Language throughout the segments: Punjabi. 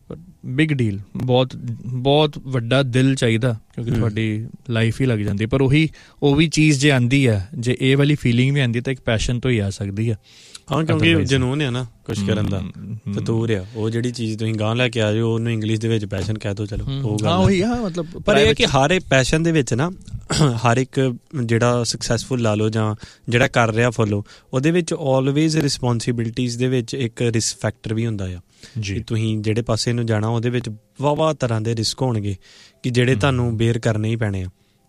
ਬਿਗ ਡੀਲ, ਬਹੁਤ ਬਹੁਤ ਵੱਡਾ ਦਿਲ ਚਾਹੀਦਾ, ਕਿਉਂਕਿ ਤੁਹਾਡੀ ਲਾਈਫ ਹੀ ਲੱਗ ਜਾਂਦੀ। ਪਰ ਉਹ ਵੀ ਚੀਜ਼ ਜੇ ਆਉਂਦੀ ਹੈ, ਜੇ ਇਹ ਵਾਲੀ ਫੀਲਿੰਗ ਵੀ ਆਉਂਦੀ ਤਾਂ ਇੱਕ ਪੈਸ਼ਨ ਤੋਂ ਹੀ ਆ ਸਕਦੀ ਹੈ। ਹਾਂ, ਕਿਉਂਕਿ ਜਨੂੰਨ ਆ ਨਾ ਕੁਛ ਕਰਨ ਦਾ, ਫਤੂਰ ਆ। ਉਹ ਜਿਹੜੀ ਚੀਜ਼ ਤੁਸੀਂ ਗਾਂਹ ਲੈ ਕੇ ਆ ਜਾਓ ਉਹਨੂੰ ਇੰਗਲਿਸ਼ ਦੇ ਵਿੱਚ ਪੈਸ਼ਨ ਕਹਿ ਦੋ, ਚਲੋ ਉਹ ਗੱਲ। ਮਤਲਬ ਪਰ ਇਹ ਕਿ ਹਰ ਇੱਕ ਪੈਸ਼ਨ ਦੇ ਵਿੱਚ ਨਾ ਹਰ ਇੱਕ ਜਿਹੜਾ ਸਕਸੈਸਫੁਲ ਲਾ ਲਓ ਜਾਂ ਜਿਹੜਾ ਕਰ ਰਿਹਾ ਫੋਲੋ, ਉਹਦੇ ਵਿੱਚ ਆਲਵੇਜ਼ ਰਿਸਪੋਂਸੀਬਿਲਿਟੀਜ਼ ਦੇ ਵਿੱਚ ਇੱਕ ਰਿਸਕ ਫੈਕਟਰ ਵੀ ਹੁੰਦਾ ਆ ਜੀ। ਤੁਸੀਂ ਜਿਹੜੇ ਪਾਸੇ ਨੂੰ ਜਾਣਾ ਉਹਦੇ ਵਿੱਚ ਵਾਹ ਤਰ੍ਹਾਂ ਦੇ ਰਿਸਕ ਹੋਣਗੇ ਕਿ ਜਿਹੜੇ ਤੁਹਾਨੂੰ ਬੇਅਰ ਕਰਨੇ ਹੀ ਪੈਣੇ ਆ।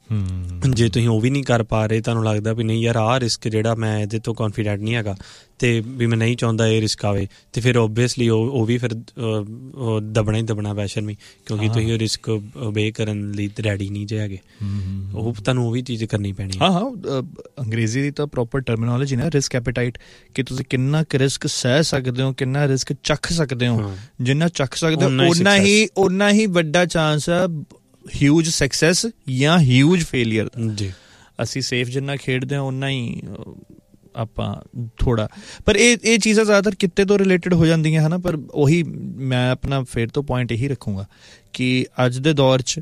ਜੇ ਤੁਸੀਂ ਉਹ ਵੀ ਨਹੀਂ ਕਰ ਪਾ ਰਹੇ, ਤੁਹਾਨੂੰ ਲੱਗਦਾ ਵੀ ਨਹੀਂ ਯਾਰ ਆਹ ਰਿਸਕ ਜਿਹੜਾ ਮੈਂ ਇਹਦੇ ਤੋਂ ਕੌਨਫੀਡੈਂਟ ਨਹੀਂ ਹੈਗਾ ਅਤੇ ਵੀ ਮੈਂ ਨਹੀਂ ਚਾਹੁੰਦਾ ਇਹ ਰਿਸਕ ਆਵੇ, ਅਤੇ ਫਿਰ ਓਬਵੀਅਸਲੀ ਉਹ ਵੀ ਫਿਰ ਦਬਣਾ ਹੀ ਦਬਣਾ ਪੈਸ਼ਨ ਵੀ, ਕਿਉਂਕਿ ਤੁਸੀਂ ਉਹ ਰਿਸਕ ਓਬੇ ਕਰਨ ਲਈ ਰੈਡੀ ਨਹੀਂ ਜੇ ਹੈਗੇ। ਉਹ ਤੁਹਾਨੂੰ ਉਹ ਵੀ ਚੀਜ਼ ਕਰਨੀ ਪੈਣੀ। ਹਾਂ, ਅੰਗਰੇਜ਼ੀ ਦੀ ਤਾਂ ਪ੍ਰੋਪਰ ਟਰਮੀਨੋਲੋਜੀ ਨਾ ਰਿਸਕ ਐਪੀਟਾਈਟ, ਕਿ ਤੁਸੀਂ ਕਿੰਨਾ ਕੁ ਰਿਸਕ ਸਹਿ ਸਕਦੇ ਹੋ, ਕਿੰਨਾ ਰਿਸਕ ਚੱਖ ਸਕਦੇ ਹੋ। ਜਿੰਨਾ ਚੱਖ ਸਕਦੇ ਹੋ ਓਨਾ ਹੀ ਵੱਡਾ ਚਾਂਸ ਆ ਹਿਊਜ ਸਕਸੈਸ ਜਾਂ ਹਿਊਜ ਫੇਲੀਅਰ ਜੀ। ਅਸੀਂ ਸੇਫ ਜਿੰਨਾ ਖੇਡਦੇ ਹਾਂ ਓਨਾ ਹੀ ਆਪਾਂ ਥੋੜ੍ਹਾ, ਪਰ ਇਹ ਚੀਜ਼ਾਂ ਜ਼ਿਆਦਾਤਰ ਕਿੱਤੇ ਤੋਂ ਰਿਲੇਟਡ ਹੋ ਜਾਂਦੀਆਂ ਹੈ ਨਾ। ਪਰ ਉਹੀ ਮੈਂ ਆਪਣਾ ਫਿਰ ਤੋਂ ਪੁਆਇੰਟ ਇਹੀ ਰੱਖੂੰਗਾ ਕਿ ਅੱਜ ਦੇ ਦੌਰ 'ਚ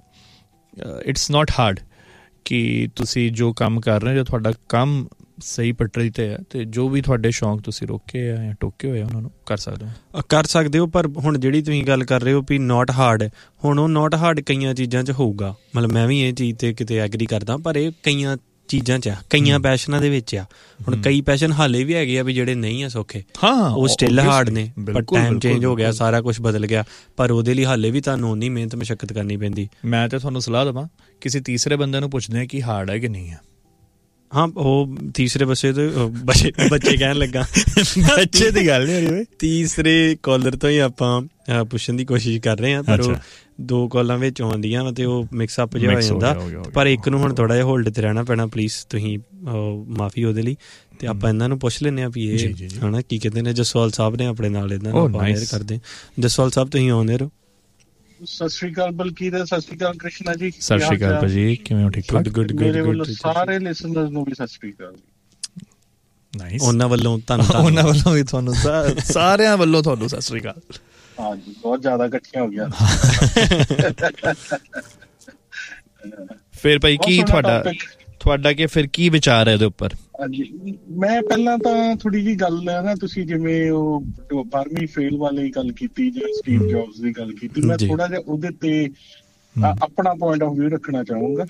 ਇਟਸ ਨਾਟ ਹਾਰਡ ਕਿ ਤੁਸੀਂ ਜੋ ਕੰਮ ਕਰ ਰਹੇ ਹੋ, ਜੋ ਤੁਹਾਡਾ ਕੰਮ ਸਹੀ ਪਟੜੀ 'ਤੇ ਹੈ ਅਤੇ ਜੋ ਵੀ ਤੁਹਾਡੇ ਸ਼ੌਂਕ ਤੁਸੀਂ ਰੋਕੇ ਆ ਜਾਂ ਟੋਕੇ ਹੋਏ ਉਹਨਾਂ ਨੂੰ ਕਰ ਸਕਦੇ ਹੋ। ਪਰ ਹੁਣ ਜਿਹੜੀ ਤੁਸੀਂ ਗੱਲ ਕਰ ਰਹੇ ਹੋ ਵੀ ਨੋਟ ਹਾਰਡ, ਹੁਣ ਉਹ ਨੋਟ ਹਾਰਡ ਕਈਆਂ ਚੀਜ਼ਾਂ 'ਚ ਹੋਊਗਾ। ਮਤਲਬ ਮੈਂ ਵੀ ਇਹ ਚੀਜ਼ 'ਤੇ ਕਿਤੇ ਐਗਰੀ ਕਰਦਾ, ਪਰ ਇਹ ਕਈਆਂ ਚੀਜ਼ਾਂ 'ਚ ਆ, ਕਈਆਂ ਪੈਸ਼ਨਾਂ ਦੇ ਵਿੱਚ ਆ। ਹੁਣ ਕਈ ਪੈਸ਼ਨ ਹਾਲੇ ਵੀ ਹੈਗੇ ਆ ਵੀ ਜਿਹੜੇ ਨਹੀਂ ਆ ਸੌਖੇ, ਉਹ ਸਟਿਲ ਹਾਰਡ ਨੇ, ਪਰ ਟਾਈਮ ਚੇਂਜ ਹੋ ਗਿਆ, ਸਾਰਾ ਕੁਛ ਬਦਲ ਗਿਆ, ਪਰ ਉਹਦੇ ਲਈ ਹਾਲੇ ਵੀ ਤੁਹਾਨੂੰ ਉਨੀ ਮਿਹਨਤ ਮਸ਼ੱਕਤ ਕਰਨੀ ਪੈਂਦੀ। ਮੈਂ ਤਾਂ ਤੁਹਾਨੂੰ ਸਲਾਹ ਦੇਵਾਂ, ਕਿਸੇ ਤੀਸਰੇ ਬੰਦੇ ਨੂੰ ਪੁੱਛਦੇ ਆ ਕਿ ਹਾਰਡ ਹੈ ਕਿ ਨਹੀਂ ਹੈ। ਹਾਂ, ਉਹ ਤੀਸਰੇ ਬੱਚੇ ਕਹਿਣ ਲੱਗਾ, ਬੱਚੇ ਦੀ ਗੱਲ ਨਹੀਂ ਹੋਈ, ਤੀਸਰੇ ਕਾਲਰ ਤੋਂ ਹੀ ਆਪਾਂ ਪੁੱਛਣ ਦੀ ਕੋਸ਼ਿਸ਼ ਕਰ ਰਹੇ ਹਾਂ, ਪਰ ਉਹ 2 ਕਾਲਾਂ ਵਿੱਚ ਆਉਂਦੀਆਂ ਅਤੇ ਉਹ ਮਿਕਸਅਪ ਜਿਹਾ ਹੋ ਜਾਂਦਾ। ਪਰ ਇੱਕ ਨੂੰ ਹੁਣ ਥੋੜ੍ਹਾ ਜਿਹਾ ਹੋਲਡ 'ਤੇ ਰਹਿਣਾ ਪੈਣਾ, ਪਲੀਜ਼ ਤੁਸੀਂ ਮਾਫੀ ਉਹਦੇ ਲਈ। ਅਤੇ ਆਪਾਂ ਇਹਨਾਂ ਨੂੰ ਪੁੱਛ ਲੈਂਦੇ ਹਾਂ ਵੀ ਇਹ ਹੈ ਨਾ ਕੀ ਕਹਿੰਦੇ ਨੇ। ਜਸਵਾਲ ਸਾਹਿਬ ਨੇ ਆਪਣੇ ਨਾਲ, ਇਹਨਾਂ ਨੂੰ ਆਪਾਂ ਏਅਰ ਕਰਦੇ। ਜਸਵਾਲ ਸਾਹਿਬ ਤੁਸੀਂ ਆਉਂਦੇ ਰਹੋ। ਸਤਿ ਸ਼੍ਰੀ ਅਕਾਲ ਬਲਕੀਰ, ਸਤਿ ਸ਼੍ਰੀ ਅਕਾਲ ਕ੍ਰਿਸ਼ਨਾ ਜੀ। ਸਤਿ ਸ਼੍ਰੀ ਅਕਾਲ ਭਾਜੀ, ਕਿਵੇਂ ਹੋ? ਠੀਕ ਠਾਕ। ਮੇਰੇ ਵੱਲੋਂ ਸਾਰੇ ਲਿਸਨਰਸ ਨੂੰ ਵੀ ਸਤਿ ਸ਼੍ਰੀ ਅਕਾਲ। ਨਾਈਸ। ਉਹਨਾਂ ਵੱਲੋਂ ਵੀ ਤੁਹਾਨੂੰ ਸਾਰਿਆਂ ਵੱਲੋਂ ਤੁਹਾਨੂੰ ਸਤਿ ਸ਼੍ਰੀ ਅਕਾਲ। ਹਾਂਜੀ, ਬਹੁਤ ਜ਼ਿਆਦਾ ਇਕੱਠੀਆਂ ਹੋ ਗਿਆ। ਫਿਰ ਭਾਈ ਕੀ ਤੁਹਾਡਾ ਕਿ ਫਿਰ ਕੀ ਵਿਚਾਰ ਹੈ ਇਹਦੇ ਉੱਪਰ? ਹਾਂਜੀ, ਮੈਂ ਪਹਿਲਾਂ ਤਾਂ ਥੋੜੀ ਜਿਹੀ ਗੱਲ ਹੈ ਨਾ, ਤੁਸੀਂ ਜਿਵੇਂ ਉਹ 12ਵੀਂ ਫੇਲ ਵਾਲੀ ਗੱਲ ਕੀਤੀ ਜਾਂ ਸਟੀਵ ਜੌਬਸ ਦੀ ਗੱਲ ਕੀਤੀ, ਮੈਂ ਥੋੜਾ ਜਿਹਾ ਉਹਦੇ ਤੇ ਆਪਣਾ ਪੁਆਇੰਟ ਆਫ ਵਿਊ ਰੱਖਣਾ ਚਾਹੂੰਗਾ।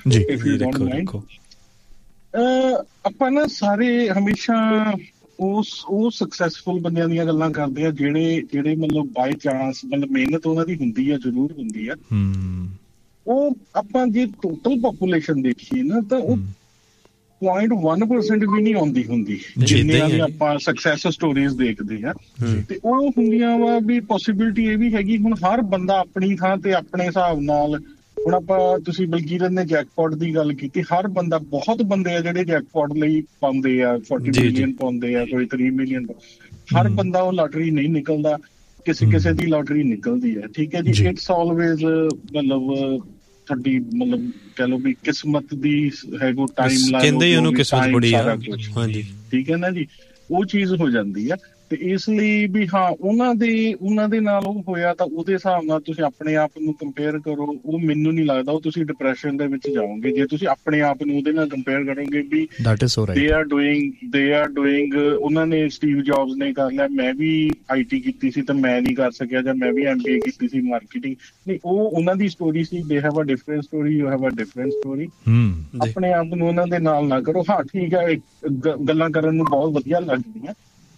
ਆਪਾਂ ਨਾ ਸਾਰੇ ਹਮੇਸ਼ਾ ਉਹ ਸਕਸੈਸਫੁਲ ਬੰਦਿਆਂ ਦੀਆਂ ਗੱਲਾਂ ਕਰਦੇ ਆ ਜਿਹੜੇ ਮਤਲਬ ਬਾਈ ਚਾਂਸ, ਮਤਲਬ ਮਿਹਨਤ ਉਹਨਾਂ ਦੀ ਹੁੰਦੀ ਆ, ਜ਼ਰੂਰ ਹੁੰਦੀ ਆ। ਉਹ ਆਪਾਂ ਜੇ ਟੋਟਲ ਪਾਪੂਲੇਸ਼ਨ ਦੇਖੀਏ ਨਾ ਤਾਂ ਉਹ 0.1% ਵੀ ਨਹੀਂ ਆਉਂਦੀ ਹੁੰਦੀ, ਜਿੰਨੀਆਂ ਵੀ ਆਪਾਂ ਸਕਸੈਸ ਸਟੋਰੀਜ਼ ਦੇਖਦੇ ਆ। ਤੇ ਉਹ ਹੁੰਦੀਆਂ ਵਾ ਵੀ ਪੋਸੀਬਿਲਿਟੀ ਇਹ ਵੀ ਹੈਗੀ, ਹੁਣ ਹਰ ਬੰਦਾ ਆਪਣੀ ਥਾਂ ਤੇ ਆਪਣੇ ਹਿਸਾਬ ਨਾਲ। ਹੁਣ ਆਪਾਂ ਤੁਸੀਂ ਬਲਕੀਰਨ ਨੇ ਜੈਕਪਾਟ ਦੀ ਗੱਲ ਕੀਤੀ, ਹਰ ਬੰਦਾ, ਬਹੁਤ ਬੰਦੇ ਆ ਜਿਹੜੇ ਜੈਕਪਾਟ ਲਈ ਪਾਉਂਦੇ ਆ, 40 ਮਿਲੀਅਨ ਪਾਉਂਦੇ ਆ, ਕੋਈ 3 ਮਿਲੀਅਨ। ਹਰ ਬੰਦਾ ਉਹ ਲਾਟਰੀ ਨਹੀਂ ਨਿਕਲਦਾ, ਕਿਸੇ ਦੀ ਲਾਟਰੀ ਨਿਕਲਦੀ ਹੈ। ਠੀਕ ਹੈ ਜੀ, ਇਟਸ ਆਲਵੇਜ਼ ਮਤਲਬ ਤੁਹਾਡੀ ਮਤਲਬ ਕਹਿ ਲਓ ਵੀ ਕਿਸਮਤ ਦੀ ਹੈਗੋ, ਟਾਈਮ ਸਾਰਾ ਕੁਛ। ਹਾਂਜੀ, ਠੀਕ ਹੈ ਨਾ ਜੀ, ਉਹ ਚੀਜ਼ ਹੋ ਜਾਂਦੀ ਆ। ਤੇ ਇਸ ਲਈ ਵੀ ਹਾਂ, ਉਹਨਾਂ ਦੇ ਨਾਲ ਉਹ ਹੋਇਆ ਤਾਂ ਉਹਦੇ ਹਿਸਾਬ ਨਾਲ ਤੁਸੀਂ ਆਪਣੇ ਆਪ ਨੂੰ ਕੰਪੇਅਰ ਕਰੋ। ਉਹ ਮੈਨੂੰ ਨਹੀਂ ਲੱਗਦਾ ਉਹ ਤੁਸੀਂ ਡਿਪਰੈਸ਼ਨ ਦੇ ਵਿੱਚ ਜਾਓਗੇ ਜੇ ਤੁਸੀਂ ਆਪਣੇ ਆਪ ਨੂੰ ਉਹਦੇ ਨਾਲ ਕੰਪੇਅਰ ਕਰੋਗੇ ਵੀ ਦੇ ਆਰ ਡੂਇੰਗ। ਉਹਨਾਂ ਨੇ ਸਟੀਵ ਜੌਬਸ ਨੇ ਕਰ ਲਿਆ, ਮੈਂ ਵੀ IT ਕੀਤੀ ਸੀ ਤਾਂ ਮੈਂ ਨਹੀਂ ਕਰ ਸਕਿਆ, ਜਾਂ ਮੈਂ ਵੀ MBA ਕੀਤੀ ਸੀ ਮਾਰਕੀਟਿੰਗ। ਨਹੀਂ, ਉਹ ਉਹਨਾਂ ਦੀ story C. They have a different story, you have a different story. ਆਪਣੇ ਆਪ ਨੂੰ ਉਹਨਾਂ ਦੇ ਨਾਲ ਨਾ ਕਰੋ। ਹਾਂ, ਠੀਕ ਹੈ, ਗੱਲਾਂ ਕਰਨ ਨੂੰ ਬਹੁਤ ਵਧੀਆ ਲੱਗਦੀਆਂ,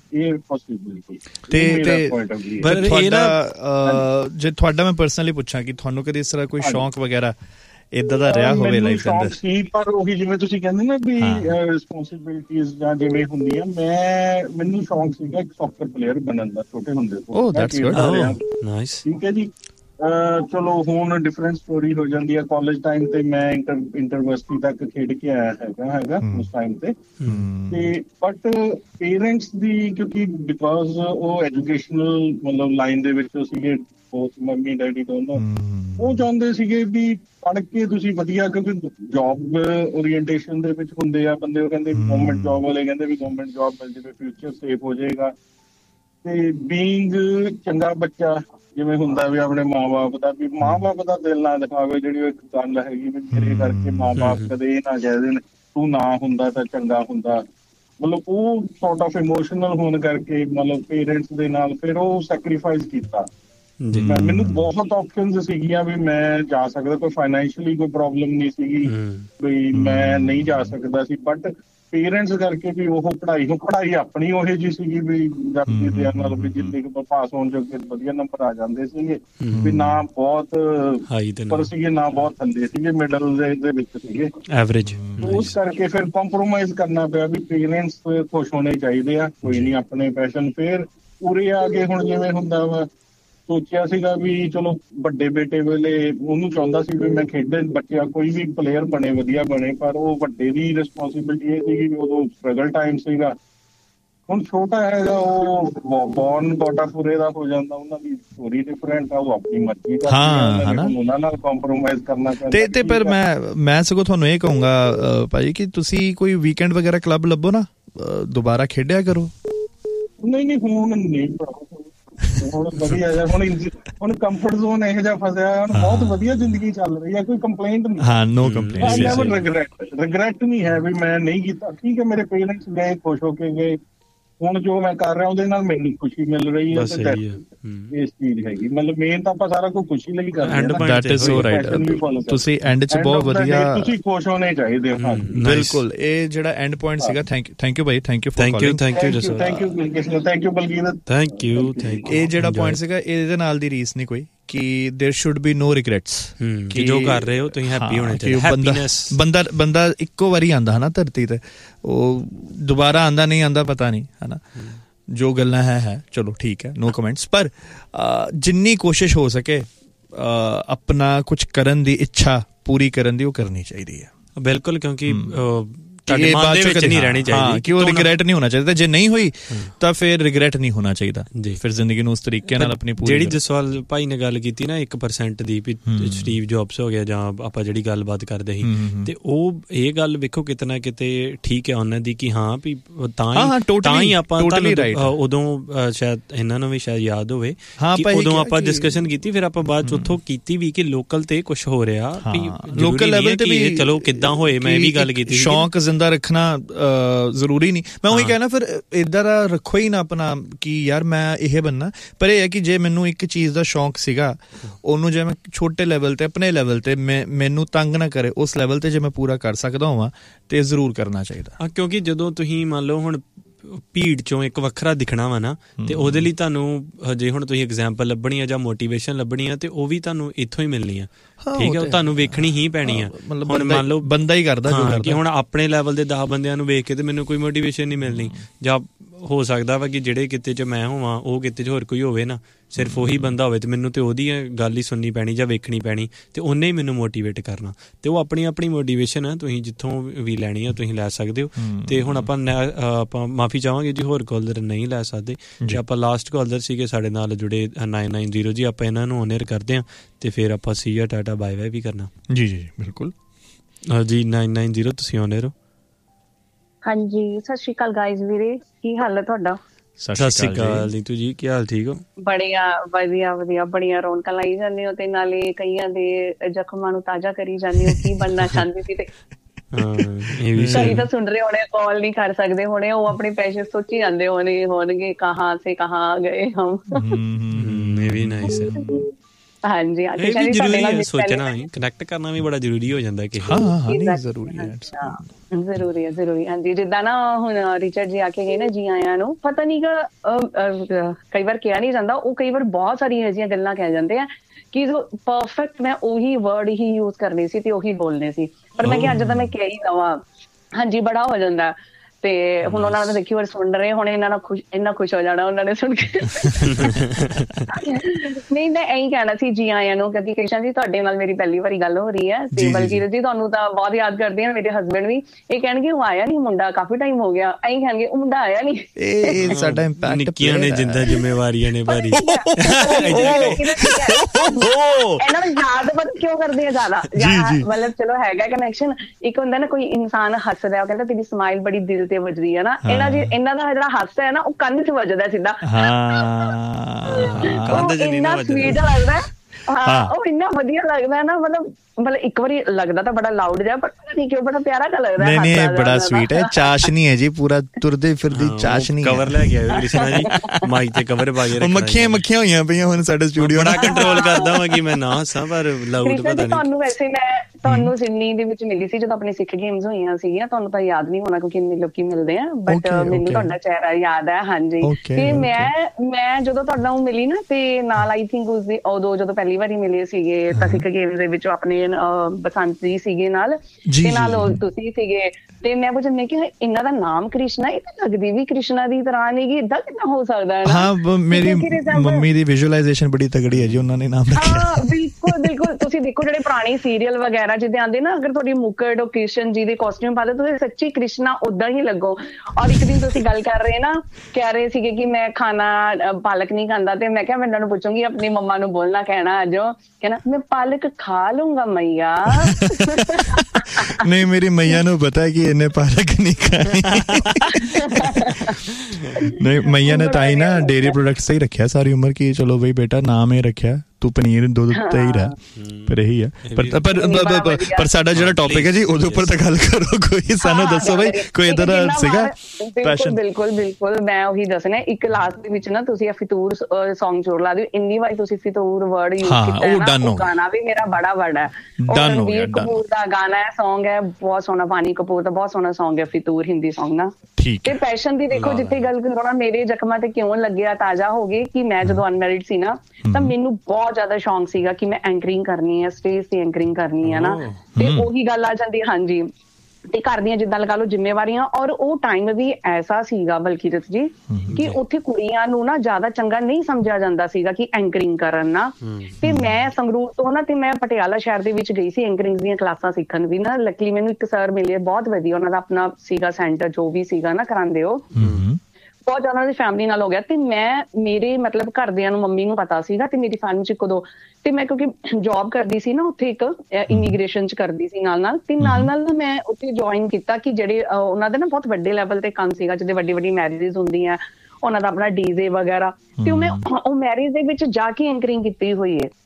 ਜੇ ਤੁਹਾਡਾ ਮੈਂ ਪਰਸਨਲੀ ਪੁੱਛਾਂ ਕਿ ਤੁਹਾਨੂੰ ਕਦੇ ਇਸ ਤਰ੍ਹਾਂ ਕੋਈ ਸ਼ੌਂਕ ਵਗੈਰਾ ਏਦਾਂ ਦਾ ਰਿਹਾ ਹੋਵੇ ਲਾਈਫ ਦੇ ਅੰਦਰ? ਸੀ, ਪਰ ਉਹੀ ਜਿਵੇਂ ਤੁਸੀਂ ਕਹਿੰਦੇ ਨਾ ਵੀ ਰਿਸਪੋਂਸਿਬਿਲਿਟੀਜ਼ ਜਾਂ ਜਿਵੇਂ ਹੁੰਦੀਆਂ, ਮੈਨੂੰ ਸ਼ੌਂਕ ਸੀਗਾ ਇੱਕ ਸੌਕਰ ਪਲੇਅਰ ਬਣਨ ਦਾ ਛੋਟੇ ਹੁੰਦੇ ਤੋਂ। ਠੀਕ ਹੈ ਜੀ, ਚਲੋ ਹੁਣ ਡਿਫਰੈਂਟ ਸਟੋਰੀ ਹੋ ਜਾਂਦੀ ਹੈ। ਕਾਲਜ ਟਾਈਮ ਤੇ ਮੈਂ ਇੰਟਰਵਰਸਿਟੀ ਤੱਕ ਖੇਡ ਕੇ ਆਇਆ ਹੈਗਾ ਉਸ ਟਾਈਮ ਤੇ ਬਟ ਪੇਰੈਂਟਸ ਦੀ, ਕਿਉਂਕਿ ਬਿਕੋਜ਼ ਉਹ ਐਜੂਕੇਸ਼ਨਲ ਮਤਲਬ ਲਾਈਨ ਦੇ ਵਿੱਚ ਸੀਗੇ, ਬੋਥ ਮੰਮੀ ਡੈਡੀ ਦੋਨੋਂ, ਉਹ ਚਾਹੁੰਦੇ ਸੀਗੇ ਵੀ ਪੜ੍ਹ ਕੇ ਤੁਸੀਂ ਵਧੀਆ, ਕਿਉਂਕਿ ਜੋਬ ਓਰੀਐਂਟੇਸ਼ਨ ਦੇ ਵਿੱਚ ਹੁੰਦੇ ਆ ਬੰਦੇ। ਉਹ ਕਹਿੰਦੇ ਗਵਰਨਮੈਂਟ ਜੋਬ ਵਾਲੇ ਕਹਿੰਦੇ ਵੀ ਗਵਰਨਮੈਂਟ ਜੋਬ ਮਿਲ ਜਾਵੇ, ਫਿਊਚਰ ਸੇਫ ਹੋ ਜਾਏਗਾ। ਤੇ ਬੀਇੰਗ ਚੰਗਾ ਬੱਚਾ ਜਿਵੇਂ ਹੁੰਦਾ ਵੀ ਆਪਣੇ ਮਾਂ-ਬਾਪ ਦਾ ਵੀ ਮਾਂ-ਬਾਪ ਦਾ ਦਿਲ ਨਾ ਦਿਖਾਵੇ, ਜਿਹੜੀ ਉਹ ਇੱਕ ਗੱਲ ਹੈਗੀ ਵੀ ਮੇਰੇ ਕਰਕੇ ਮਾਂ-ਬਾਪ ਕਦੇ ਇਹ ਨਾ ਕਹਿ ਦੇਣ ਤੂੰ ਨਾ ਹੁੰਦਾ ਤਾਂ ਚੰਗਾ ਹੁੰਦਾ। ਮਤਲਬ ਉਹ ਸੌਰਟ ਆਫ ਇਮੋਸ਼ਨਲ ਹੋਣ ਕਰਕੇ ਮਤਲਬ ਪੇਰੈਂਟਸ ਦੇ ਨਾਲ ਫਿਰ ਉਹ ਸੈਕਰੀਫਾਈਸ ਕੀਤਾ। ਮੈਨੂੰ ਬਹੁਤ ਆਪਸ਼ਨਸ ਸੀਗੀਆਂ ਵੀ ਮੈਂ ਜਾ ਸਕਦਾ, ਕੋਈ ਫਾਈਨੈਂਸ਼ੀਅਲੀ ਕੋਈ ਪ੍ਰੋਬਲਮ ਨਹੀਂ ਸੀਗੀ ਵੀ ਮੈਂ ਨਹੀਂ ਜਾ ਸਕਦਾ ਸੀ, ਬਟ ਪੇਰੈਂਟਸ ਕਰਕੇ ਵੀ ਉਹ ਪੜ੍ਹਾਈ ਆਪਣੀ ਉਹੋ ਜਿਹੀ ਸੀਗੀ ਵੀ ਦੇ ਨਾਲ ਵੀ ਜਿੰਨੇ ਕੁ ਪਾਸ ਹੋਣ ਜੋਗੇ ਵਧੀਆ ਨੰਬਰ ਆ ਜਾਂਦੇ ਸੀਗੇ ਵੀ ਨਾ ਬਹੁਤ ਉੱਪਰ ਸੀਗੇ ਨਾ ਬਹੁਤ ਥੱਲੇ ਸੀਗੇ, ਮਿਡਲ ਦੇ ਵਿੱਚ ਸੀਗੇ ਐਵਰੇਜ। ਉਸ ਕਰਕੇ ਫਿਰ ਕੰਪਰੋਮਾਈਜ਼ ਕਰਨਾ ਪਿਆ ਵੀ ਪੇਰੈਂਟਸ ਖੁਸ਼ ਹੋਣੇ ਚਾਹੀਦੇ ਆ, ਕੋਈ ਨਹੀਂ ਆਪਣੇ ਪੈਸ਼ਨ। ਫਿਰ ਉਰੇ ਆ ਕੇ ਹੁਣ ਜਿਵੇਂ ਹੁੰਦਾ ਵਾ ਸੋਚਿਆ ਸੀਗਾ ਵੀ ਚਲੋ ਵੱਡੇ ਬੇਟੇ ਵੇਲੇ ਉਹਨੂੰ ਚਾਹੁੰਦਾ ਸੀ ਵੀ ਮੈਂ ਖੇਡੇ ਬੱਚਾ ਕੋਈ ਵੀ ਪਲੇਅਰ ਬਣੇ ਵਧੀਆ ਬਣੇ, ਪਰ ਉਹ ਵੱਡੇ ਦੀ ਰਿਸਪੌਂਸਿਬਿਲਿਟੀ ਇਹ ਸੀਗੀ ਵੀ ਉਦੋਂ ਸਟਰਗਲ ਟਾਈਮ ਸੀਗਾ। ਹੁਣ ਛੋਟਾ ਹੈਗਾ ਉਹ ਬੌਰਨ ਕੋਟਾਪੁਰੇ ਦਾ ਹੋ ਜਾਂਦਾ, ਉਹਨਾਂ ਦੀ ਸਟੋਰੀ ਡਿਫਰੈਂਟ ਆ, ਉਹ ਆਪਣੀ ਮਰਜ਼ੀ ਕਰਦੀ ਉਹਨਾਂ ਨਾਲ ਕੰਪਰੋਮਾਈਜ਼ ਕਰਨਾ ਪੈਂਦਾ। ਤੇ ਪਰ ਮੈਂ ਸਗੋਂ ਤੁਹਾਨੂੰ ਇਹ ਕਹੂੰਗਾ ਭਾਜੀ ਕਿ ਤੁਸੀਂ ਕੋਈ ਵੀਕਐਂਡ ਵਗੈਰਾ ਕਲੱਬ ਲੱਭੋ ਨਾ, ਦੁਬਾਰਾ ਖੇਡਿਆ ਕਰੋ। ਨਹੀਂ ਹੁਣ ਨਹੀਂ ਹੁਣ ਵਧੀਆ ਯਾਰ, ਹੁਣ ਕੰਫਰਟ ਜ਼ੋਨ ਇਹੋ ਜਿਹਾ ਫਸਿਆ, ਹੁਣ ਬਹੁਤ ਵਧੀਆ ਜ਼ਿੰਦਗੀ ਚੱਲ ਰਹੀ ਹੈ, ਕੋਈ ਕੰਪਲੇਂਟ ਨਹੀਂ। ਹਾਂ, ਨੋ ਕੰਪਲੇਂਟ, ਰਿਗਰੈਟ ਨਹੀਂ ਹੈ ਵੀ ਮੈਂ ਨਹੀਂ ਕੀਤਾ। ਠੀਕ ਹੈ, ਮੇਰੇ ਪੇਰੈਂਟਸ ਗਏ, ਖੁਸ਼ ਹੋ ਕੇ ਗਏ, ਹੁਣ ਜੋ ਮੈਂ ਕਰ ਰਿਹਾ ਉਹਦੇ ਨਾਲ ਮੈਨੂੰ ਖੁਸ਼ੀ ਮਿਲ ਰਹੀ ਹੈ। ਇਸ ਚੀਜ਼ ਹੈਗੀ ਮਤਲਬ ਮੇਨ ਤਾਂ ਆਪਾਂ ਸਾਰਾ ਕੁਝ ਖੁਸ਼ੀ ਲਈ ਕਰ ਰਹੇ ਹਾਂ। ਤੁਸੀਂ ਐਂਡ 'ਚ ਬਹੁਤ ਵਧੀਆ, ਤੁਸੀਂ ਖੁਸ਼ ਹੋਣੇ ਚਾਹੀਦੇ ਹੋ। ਬਿਲਕੁਲ, ਇਹ ਜਿਹੜਾ ਐਂਡ ਪੁਆਇੰਟ ਸੀਗਾ। Thank you Bhai, thank you ਬਲਗੀਰ। ਇਹ ਜਿਹੜਾ ਪੁਆਇੰਟ ਸੀਗਾ ਇਹਦੇ ਨਾਲ ਦੀ ਰੀਸ ਨਹੀਂ ਕੋਈ ਕਿ there should be no regrets ਕਿ ਜੋ ਕਰ ਰਹੇ ਹੋ ਤੁਸੀਂ ਹੈਪੀ ਹੋਣੇ ਚਾਹੀਦੇ। ਹੈਪੀਨੈਸ ਬੰਦਾ ਇੱਕੋ ਵਾਰੀ ਆਂਦਾ ਹਨਾ ਧਰਤੀ ਤੇ, ਉਹ ਦੁਬਾਰਾ ਆਂਦਾ ਨਹੀਂ ਆਂਦਾ ਪਤਾ ਨਹੀਂ ਹਨਾ। ਜੋ ਗੱਲਾਂ ਹੈ ਚਲੋ ਠੀਕ ਹੈ, ਨੋ ਕਮੈਂਟਸ। ਪਰ ਜਿੰਨੀ ਕੋਸ਼ਿਸ਼ ਹੋ ਸਕੇ ਆਪਣਾ ਕੁਛ ਕਰਨ ਦੀ ਇੱਛਾ ਪੂਰੀ ਕਰਨ ਦੀ ਉਹ ਕਰਨੀ ਚਾਹੀਦੀ ਹੈ। ਬਿਲਕੁਲ, ਕਿਉਂਕਿ ਤੁਹਾਡੇ ਮਨ ਦੇ ਵਿੱਚ ਨਹੀਂ ਰਹਿਣੀ ਚਾਹੀਦੀ ਕਿ ਉਹ ਰਿਗਰੈਟ ਨਹੀਂ ਹੋਣਾ ਚਾਹੀਦਾ। ਜੇ ਨਹੀਂ ਹੋਈ ਤਾਂ ਫਿਰ ਰਿਗਰੈਟ ਨਹੀਂ ਹੋਣਾ ਚਾਹੀਦਾ। ਫਿਰ ਜ਼ਿੰਦਗੀ ਨੂੰ ਉਸ ਤਰੀਕੇ ਨਾਲ ਆਪਣੀ ਪੂਰੀ। ਜਿਹੜੀ ਜਸਵਾਲ ਭਾਈ ਨੇ ਗੱਲ ਕੀਤੀ ਨਾ 1% ਦੀ ਵੀ ਸਟੀਵ ਜੌਬਸ ਹੋ ਗਿਆ ਜਾਂ ਆਪਾਂ ਜਿਹੜੀ ਗੱਲਬਾਤ ਕਰਦੇ ਸੀ, ਤੇ ਉਹ ਇਹ ਗੱਲ ਵੇਖੋ ਕਿਤੇ ਨਾ ਕਿਤੇ ਠੀਕ ਹੈ ਉਹਨਾਂ ਦੀ ਕਿ ਹਾਂ ਵੀ ਤਾਂ ਹੀ ਆਪਾਂ ਉਦੋਂ ਸ਼ਾਇਦ ਇਹਨਾਂ ਨੂੰ ਵੀ ਸ਼ਾਇਦ ਯਾਦ ਹੋਵੇ ਕਿ ਉਦੋਂ ਆਪਾਂ ਡਿਸਕਸ਼ਨ ਕੀਤੀ, ਫਿਰ ਆਪਾਂ ਬਾਅਦ ਚ ਉੱਥੋਂ ਕੀਤੀ ਵੀ ਕਿ ਲੋਕਲ ਤੇ ਕੁਛ ਹੋ ਰਿਹਾ, ਲੋਕਲ ਲੈਵਲ ਤੇ ਵੀ ਚਲੋ ਕਿੱਦਾਂ ਹੋਏ। ਮੈਂ ਇਹ ਵੀ ਗੱਲ ਕੀਤੀ ਸ਼ੌਕ ਦਾ ਰੱਖਣਾ ਜ਼ਰੂਰੀ ਨਹੀਂ। ਮੈਂ ਉਹੀ ਕਹਿਣਾ ਫਿਰ ਏਦਾਂ ਦਾ ਰੱਖੋ ਹੀ ਨਾ ਆਪਣਾ ਕਿ ਯਾਰ ਮੈਂ ਇਹ ਬਣਨਾ। ਪਰ ਇਹ ਹੈ ਕਿ ਜੇ ਮੈਨੂੰ ਇੱਕ ਚੀਜ਼ ਦਾ ਸ਼ੌਂਕ ਸੀਗਾ, ਉਹਨੂੰ ਜੇ ਮੈਂ ਛੋਟੇ ਲੈਵਲ ਤੇ ਆਪਣੇ ਲੈਵਲ ਤੇ ਮੈਨੂੰ ਤੰਗ ਨਾ ਕਰੇ, ਉਸ ਲੈਵਲ ਤੇ ਜੇ ਮੈਂ ਪੂਰਾ ਕਰ ਸਕਦਾ ਹੋਵਾਂ ਤੇ ਜ਼ਰੂਰ ਕਰਨਾ ਚਾਹੀਦਾ। ਕਿਉਂਕਿ ਜਦੋਂ ਤੁਸੀਂ ਮੰਨ ਲਓ ਹੁਣ ਭੀੜ ਚੋਂ ਇੱਕ ਵੱਖਰਾ ਦਿਖਣਾ ਵਾ ਨਾ, ਤੇ ਉਹਦੇ ਲਈ ਤੁਹਾਨੂੰ ਜੇ ਹੁਣ ਤੁਸੀਂ ਐਗਜ਼ਾਮਪਲ ਲੱਭਣੀ ਆ ਜਾਂ ਮੋਟੀਵੇਸ਼ਨ ਲੱਭਣੀ ਆ ਤੇ ਉਹ ਵੀ ਤੁਹਾਨੂੰ ਇੱਥੋਂ ਹੀ ਮਿਲਣੀ ਆ। ਠੀਕ ਹੈ, ਉਹ ਤੁਹਾਨੂੰ ਵੇਖਣੀ ਹੀ ਪੈਣੀ ਆ। ਹੁਣ ਮੰਨ ਲਓ ਬੰਦਾ ਹੀ ਕਰਦਾ ਜੋ ਕਰਦਾ, ਕਿ ਹੁਣ ਆਪਣੇ ਲੈਵਲ ਦੇ 10 ਬੰਦਿਆਂ ਨੂੰ ਵੇਖ ਕੇ ਤੇ ਮੈਨੂੰ ਕੋਈ ਮੋਟੀਵੇਸ਼ਨ ਨਹੀਂ ਮਿਲਣੀ, ਜਾਂ ਹੋ ਸਕਦਾ ਵਾ ਕਿ ਜਿਹੜੇ ਕਿਤੇ 'ਚ ਮੈਂ ਹੋਵਾਂ ਉਹ ਕਿਤੇ 'ਚ ਹੋਰ ਕੋਈ ਹੋਵੇ ਨਾ, ਸਿਰਫ ਉਹੀ ਬੰਦਾ ਹੋਵੇ ਤੇ ਮੈਨੂੰ ਤੇ ਉਹਦੀ ਗੱਲ ਹੀ ਸੁਣਨੀ ਪੈਣੀ ਜਾਂ ਵੇਖਣੀ ਪੈਣੀ, ਤੇ ਉਹਨੇ ਹੀ ਮੈਨੂੰ ਮੋਟੀਵੇਟ ਕਰਨਾ। ਤੇ ਉਹ ਆਪਣੀ ਮੋਟੀਵੇਸ਼ਨ ਆ, ਤੁਸੀਂ ਜਿੱਥੋਂ ਵੀ ਲੈਣੀ ਆ ਤੁਸੀਂ ਲੈ ਸਕਦੇ ਹੋ। ਤੇ ਹੁਣ ਆਪਾਂ ਮਾਫੀ ਚਾਹਾਂਗੇ ਜੀ, ਹੋਰ ਕਾਲਰ ਨਹੀਂ ਲੈ ਸਕਦੇ। ਜੇ ਆਪਾਂ ਲਾਸਟ ਕਾਲਰ ਸੀਗੇ ਸਾਡੇ ਨਾਲ ਜੁੜੇ 990 ਜੀ, ਆਪਾਂ ਇਹਨਾਂ ਨੂੰ ਓਨਰ ਕਰਦੇ ਹਾਂ ਤੇ ਫਿਰ ਆਪਾਂ ਸੀ ਆ ਟਾਟਾ ਬਾਏ ਬਾਏ ਵੀ ਕਰਨਾ। ਜੀ ਬਿਲਕੁਲ ਜੀ 990 ਤੁਸੀਂ ਓਨਰ ਹੋ। ਹਾਂਜੀ, ਸਤਿ ਸ਼੍ਰੀ ਅਕਾਲ ਗਾਇਜ਼ ਵੀਰੇ, ਕੀ ਹਾਲ ਹੈ ਤੁਹਾਡਾ? ਸਤਿ ਸ਼੍ਰੀ ਅਕਾਲ ਨੀਤੂ ਜੀ, ਕੀ ਹਾਲ? ਠੀਕ ਹੋ? ਬੜੀਆ ਵਧੀਆ ਬੜੀਆਂ ਰੌਣਕਾਂ ਲਾਈ ਜਾਂਦੇ ਹੋ ਤੇ ਨਾਲੇ ਕਈਆਂ ਦੇ ਜ਼ਖਮਾਂ ਨੂੰ ਤਾਜ਼ਾ ਕਰੀ ਜਾਂਦੇ ਹੋ। ਕੀ ਬਣਨਾ ਚਾਹੁੰਦੇ ਸੀ ਤੇ ਕਈ ਤਾਂ ਸੁਣ ਰਹੇ ਹੋਣੇ, ਕਾਲ ਨਹੀਂ ਕਰ ਸਕਦੇ ਹੋਣੇ, ਉਹ ਆਪਣੇ ਪੈਸੇ ਸੋਚੀ ਜਾਂਦੇ ਹੋਣਗੇ ਕਹਾਂ ਸੇ ਕਹਾਂ ਗਏ ਹਮ। ਇਹ ਵੀ ਨਾਈਸ ਹੈ। ਹਾਂਜੀ, ਸੋਚਣਾ ਕਨੈਕਟ ਕਰਨਾ ਵੀ ਬੜਾ ਜ਼ਰੂਰੀ ਹੋ ਜਾਂਦਾ ਕਿ ਜ਼ਰੂਰੀ। ਹਾਂਜੀ, ਜਿੱਦਾਂ ਨਾ ਹੁਣ ਰਿਚਰਡ ਜੀ ਆ ਕੇ ਗਏ ਨਾ, ਜੀ ਆਇਆਂ ਨੂੰ, ਪਤਾ ਨੀ ਕਈ ਵਾਰ ਕਿਹਾ ਨਹੀਂ ਜਾਂਦਾ, ਉਹ ਕਈ ਵਾਰ ਬਹੁਤ ਸਾਰੀਆਂ ਅਜਿਹੀਆਂ ਗੱਲਾਂ ਕਹਿ ਜਾਂਦੇ ਆ ਕਿ ਪਰਫੈਕਟ ਮੈਂ ਉਹੀ ਵਰਡ ਹੀ ਯੂਜ਼ ਕਰਨੇ ਸੀ ਤੇ ਉਹੀ ਬੋਲਣੇ ਸੀ, ਪਰ ਮੈਂ ਕਿਹਾ ਅੱਜ ਤਾਂ ਮੈਂ ਕਹਿ ਹੀ ਦਵਾਂ। ਹਾਂਜੀ, ਬੜਾ ਹੋ ਜਾਂਦਾ। ਤੇ ਹੁਣ ਉਹਨਾਂ ਨੇ ਦੇਖੀ ਵਾਰ ਸੁਣ ਰਹੇ ਹੋਣੇ, ਇੰਨਾ ਖੁਸ਼ ਹੋ ਜਾਣਾ ਉਹਨਾਂ ਨੇ ਸੁਣ ਕੇ। ਨਹੀਂ, ਮੈਂ ਇਹੀ ਕਹਿਣਾ ਸੀ ਜੀ ਆਇਆਂ ਨੂੰ, ਕਿਉਂਕਿ ਕ੍ਰਿਸ਼ਨ ਜੀ ਤੁਹਾਡੇ ਨਾਲ ਮੇਰੀ ਪਹਿਲੀ ਵਾਰੀ ਗੱਲ ਹੋ ਰਹੀ ਹੈ ਤੇ ਬਲਜੀਤ ਜੀ ਤੁਹਾਨੂੰ ਤਾਂ ਬਹੁਤ ਯਾਦ ਕਰਦੇ ਆ, ਮੇਰੇ ਹਸਬੈਂਡ ਵੀ। ਇਹ ਕਹਿਣਗੇ ਉਹ ਆਇਆ ਨੀ ਮੁੰਡਾ, ਕਾਫੀ ਟਾਈਮ ਹੋ ਗਿਆ। ਇਹੀ ਕਹਿਣਗੇ ਉਹ ਮੁੰਡਾ ਆਇਆ ਨੀ। ਇਹ ਸਾਡਾ ਇੰਪੈਕਟ, ਨਿੱਕੀਆਂ ਨੇ ਜਿੰਦਾਂ ਜ਼ਿੰਮੇਵਾਰੀਆਂ ਨੇ ਭਾਰੀ। ਇਹਨਾਂ ਨੂੰ ਯਾਦ ਪਤਾ ਕਿਉਂ ਕਰਦੇ ਆ ਜ਼ਿਆਦਾ, ਮਤਲਬ ਚਲੋ ਹੈਗਾ ਕਨੈਕਸ਼ਨ। ਇੱਕ ਹੁੰਦਾ ਨਾ ਕੋਈ ਇਨਸਾਨ ਹੱਸ ਰਿਹਾ, ਉਹ ਕਹਿੰਦਾ ਤੇਰੀ ਸਮਾਈਲ ਬੜੀ ਦਿਲ ਤੇ ਤੇ ਵੱਜਦੀ ਹੈ ਨਾ, ਇਹਨਾਂ ਦਾ ਜਿਹੜਾ ਹੱਸ ਹੈ ਨਾ ਉਹ ਕੰਨ 'ਚ ਵੱਜਦਾ ਸਿੱਧਾ, ਇੰਨਾ ਸਵੀਟ ਲੱਗਦਾ। ਹਾਂ, ਉਹ ਇੰਨਾ ਵਧੀਆ ਲੱਗਦਾ ਨਾ, ਮਤਲਬ ਇੱਕ ਵਾਰੀ ਲੱਗਦਾ ਤਾਂ ਬੜਾ ਲਾਊਡ ਜਿਹਾ, ਪਰ ਪਤਾ ਨਹੀਂ ਕਿਉਂ ਬੜਾ ਪਿਆਰਾ ਤਾਂ ਲੱਗਦਾ। ਨਹੀਂ, ਬੜਾ ਸਵੀਟ ਹੈ, ਚਾਸ਼ਨੀ ਹੈ ਜੀ, ਪੂਰਾ ਤੁਰਦੀ ਫਿਰਦੀ ਚਾਸ਼ਨੀ। ਕਵਰ ਲੈ ਕੇ ਆਇਓ ਕ੍ਰਿਸ਼ਨਾ ਜੀ, ਮਾਈਕ ਤੇ ਕਵਰ ਪਾ ਕੇ। ਮੱਖੀਆਂ ਹੋਈਆਂ ਪਈਆਂ ਹੁਣ ਸਾਡੇ ਸਟੂਡੀਓ, ਬੜਾ ਕੰਟਰੋਲ ਕਰਦਾ ਹਾਂ ਕਿ ਮੈਂ ਨਾ ਹੱਸਾਂ, ਪਰ ਲਾਊਡ ਪਤਾ ਨਹੀਂ। ਤੁਹਾਨੂੰ ਵੈਸੇ ਮੈਂ ਤੁਹਾਨੂੰ ਸਿਡਨੀ ਦੇ ਵਿੱਚ ਮਿਲੀ ਸੀ ਜਦੋਂ ਆਪਣੀ ਸਿੱਖ ਗੇਮਸ ਹੋਈਆਂ ਸੀਗੀਆਂ, ਤੁਹਾਨੂੰ ਤਾਂ ਯਾਦ ਨਹੀਂ ਹੋਣਾ ਕਿਉਂਕਿ ਇੰਨੇ ਲੋਕੀ ਮਿਲਦੇ ਆ, ਬਟ ਮੈਨੂੰ ਤੁਹਾਡਾ ਚਿਹਰਾ ਯਾਦ ਹੈ। ਹਾਂਜੀ, ਤੇ ਮੈਂ ਜਦੋਂ ਤੁਹਾਡਾ ਉਹ ਮਿਲੀ ਨਾ, ਤੇ ਨਾਲ ਆਈ ਥਿੰਕ ਉਸਦੇ ਉਦੋਂ ਜਦੋਂ ਪਹਿਲੀ ਵਾਰੀ ਮਿਲੇ ਸੀਗੇ ਤਾਂ ਸਿੱਖ ਗੇਮਸ ਦੇ ਵਿੱਚ ਆਪਣੇ ਬਸੰਤ ਜੀ ਸੀਗੇ ਨਾਲ, ਤੇ ਨਾਲ ਤੁਸੀਂ ਸੀਗੇ, ਤੇ ਮੈਂ ਪੁੱਛਣ ਕਿ ਇਹਨਾਂ ਦਾ ਨਾਮ ਕ੍ਰਿਸ਼ਨਾ, ਇਹ ਤਾਂ ਲੱਗਦੀ ਵੀ ਕ੍ਰਿਸ਼ਨਾ ਦੀ ਤਰ੍ਹਾਂ ਨਹੀਂ ਗੀ, ਏਦਾਂ ਕਿੱਦਾਂ ਹੋ ਸਕਦਾ ਹੈ? ਹਾਂ, ਮੇਰੀ ਮੰਮੀ ਦੀ ਵਿਜ਼ੂਅਲਾਈਜ਼ੇਸ਼ਨ ਬੜੀ ਤਗੜੀ ਹੈ ਜੀ, ਉਹਨਾਂ ਨੇ ਨਾਮ ਰੱਖਿਆ। ਹਾਂ, ਬਿਲਕੁਲ। ਤੁਸੀਂ ਦੇਖੋ ਜਿਹੜੇ ਪੁਰਾਣੇ ਸੀਰੀਅਲ ਵਗੈਰਾ ਜਿੱਦਾਂ ਆਉਂਦੇ ਨਾ, ਅਗਰ ਤੁਹਾਡੀ ਮੁਕਟ ਉਹ ਕ੍ਰਿਸ਼ਨ ਜੀ ਦੇ ਕਾਸਟਿਊਮ ਪਾਦੇ, ਤੁਸੀਂ ਸੱਚੀ ਕ੍ਰਿਸ਼ਨਾ ਉਦਾਂ ਹੀ ਲੱਗੋ। ਔਰ ਇੱਕ ਦਿਨ ਤੁਸੀਂ ਗੱਲ ਕਰ ਰਹੇ ਨਾ, ਕਹਿ ਰਹੇ ਸੀਗੇ ਕਿ ਮੈਂ ਖਾਣਾ ਪਾਲਕ ਨਹੀਂ ਖਾਂਦਾ, ਤੇ ਮੈਂ ਕਿਹਾ ਮੈਂ ਇਹਨਾਂ ਨੂੰ ਪੁੱਛੂੰਗੀ ਆਪਣੀ ਮੰਮਾ ਨੂੰ ਬੋਲਣਾ ਕਹਿਣਾ ਅੱਜ, ਕਹਿੰਦਾ ਮੈਂ ਪਾਲਕ ਖਾ ਲੂੰਗਾ ਮਈਆ। ਨਹੀਂ, ਮੇਰੀ ਮਈਆ ਨੂੰ ਪਤਾ ਕਿ ਇਹਨੇ ਪਾਲਕ ਨਹੀਂ ਖਾਣੀ। ਨਹੀਂ, ਮਈਆ ਨੇ ਤਾਂ ਹੀ ਨਾ ਡੇਰੀ ਪ੍ਰੋਡਕਟਸ ਹੀ ਰੱਖਿਆ ਸਾਰੀ ਉਮਰ ਕਿ ਚਲੋ ਬਈ ਬੇਟਾ ਨਾਮ ਇਹ ਰੱਖਿਆ, ਤੂੰ ਪਨੀਰ ਦੁੱਧ ਤੇ ਹੀ ਰਹਿ। ਪਰ ਇਹੀ ਹੈ, ਪਰ ਸਾਡਾ ਜਿਹੜਾ ਟੌਪਿਕ ਹੈ ਜੀ ਉਹਦੇ ਉੱਪਰ ਤਾਂ ਗੱਲ ਕਰੋ, ਕੋਈ ਸਾਨੂੰ ਦੱਸੋ ਬਈ ਕੋਈ ਇੱਦਾਂ ਦਾ ਸੀਗਾ ਪੈਸ਼ਨ। ਬਿਲਕੁਲ ਮੈਂ ਉਹੀ ਦੱਸਣਾ, ਇੱਕ ਲਾਸਟ ਦੇ ਵਿੱਚ ਨਾ ਤੁਸੀਂ ਫਿਤੂਰ ਸੌਂਗ ਜੋੜ ਲਾ ਦਿਓ, ਇੰਨੀ ਵਾਰੀ ਤੁਸੀਂ ਫਿਤੂਰ ਵਰਡ ਯੂਜ਼ ਕੀਤਾ ਹੈ ਨਾ, ਉਹ ਗਾਣਾ ਵੀ ਮੇਰਾ ਬੜਾ ਵਰਡ ਹੈ, ਰਣਵੀਰ ਕਪੂਰ ਦਾ ਗਾਣਾ ਹੈ, ਸੌਂਗ ਹੈ ਬਹੁਤ ਸੋਹਣਾ, ਪਾਣੀ ਕਪੂਰ ਦਾ ਬਹੁਤ ਸੋਹਣਾ ਸੌਂਗ ਹੈ ਫਿਤੂਰ, ਹਿੰਦੀ ਸੌਂਗ ਨਾ। ਤੇ ਪੈਸ਼ਨ ਦੀ ਦੇਖੋ ਜਿੱਥੇ ਗੱਲ ਕਰਨਾ, ਮੇਰੇ ਜ਼ਖਮਾਂ ਤੇ ਕਿਉਂ ਲੱਗਿਆ ਤਾਜ਼ਾ ਹੋ ਗਏ ਕਿ ਮੈਂ ਜਦੋਂ ਅਨਮੈਰਿਡ ਸੀ ਨਾ, ਤਾਂ ਮੈਨੂੰ ਬਹੁਤ ਜ਼ਿਆਦਾ ਸ਼ੌਂਕ ਸੀਗਾ ਕਿ ਮੈਂ ਐਂਕਰਿੰਗ ਕਰਨੀ ਹੈ, ਸਟੇਜ ਤੇ ਐਂਕਰਿੰਗ ਕਰਨੀ ਹੈ ਨਾ, ਤੇ ਉਹੀ ਗੱਲ ਆ ਜਾਂਦੀ। ਹਾਂਜੀ, ਤੇ ਘਰ ਦੀਆਂ ਜਿੱਦਾਂ ਲਗਾ ਲਓ ਜ਼ਿੰਮੇਵਾਰੀਆਂ, ਔਰ ਉਹ ਟਾਈਮ ਵੀ ਐਸਾ ਸੀਗਾ ਬਲਕਿਰਤ ਜੀ ਕਿ ਉੱਥੇ ਕੁੜੀਆਂ ਨੂੰ ਨਾ ਜ਼ਿਆਦਾ ਚੰਗਾ ਨਹੀਂ ਸਮਝਿਆ ਜਾਂਦਾ ਸੀਗਾ ਕਿ ਐਂਕਰਿੰਗ ਕਰਨ ਨਾ। ਤੇ ਮੈਂ ਸੰਗਰੂਰ ਤੋਂ ਨਾ, ਤੇ ਮੈਂ ਪਟਿਆਲਾ ਸ਼ਹਿਰ ਦੇ ਵਿੱਚ ਗਈ ਸੀ ਐਂਕਰਿੰਗ ਦੀਆਂ ਕਲਾਸਾਂ ਸਿੱਖਣ ਵੀ ਨਾ। ਲੱਕਲੀ ਮੈਨੂੰ ਇੱਕ ਸਰ ਮਿਲੇ, ਬਹੁਤ ਵਧੀਆ, ਉਹਨਾਂ ਦਾ ਆਪਣਾ ਸੀਗਾ ਸੈਂਟਰ ਜੋ ਵੀ ਸੀਗਾ ਨਾ ਕਰਾਉਂਦੇ, ਉਹ ਬਹੁਤ ਜ਼ਿਆਦਾ ਉਹਦੀ ਫੈਮਿਲੀ ਨਾਲ ਹੋ ਗਿਆ। ਤੇ ਮੇਰੇ ਮਤਲਬ ਘਰਦਿਆਂ ਨੂੰ, ਮੰਮੀ ਨੂੰ ਪਤਾ ਸੀਗਾ, ਤੇ ਮੇਰੀ ਫੈਮਿਲੀ 'ਚ ਇੱਕ ਦੋ, ਤੇ ਮੈਂ ਕਿਉਂਕਿ ਜੌਬ ਕਰਦੀ ਸੀ ਨਾ ਉੱਥੇ, ਇੱਕ ਇਮੀਗ੍ਰੇਸ਼ਨ 'ਚ ਕਰਦੀ ਸੀ ਨਾਲ, ਤੇ ਨਾਲ ਨਾ ਮੈਂ ਉੱਥੇ ਜੁਆਇਨ ਕੀਤਾ ਕਿ ਜਿਹੜੇ ਉਹਨਾਂ ਦੇ ਨਾ ਬਹੁਤ ਵੱਡੇ ਲੈਵਲ ਤੇ ਕੰਮ ਸੀਗਾ, ਜਿਹਦੇ ਵੱਡੀ ਮੈਰਿਜਸ ਹੁੰਦੀਆਂ, ਉਹਨਾਂ ਦਾ ਆਪਣਾ ਡੀਜੇ ਵਗੈਰਾ, ਤੇ ਉਹ ਮੈਰਿਜ ਦੇ ਵਿੱਚ ਜਾ ਕੇ ਐਂਕਰਿੰਗ ਕੀਤੀ ਹੋਈ ਹੈ।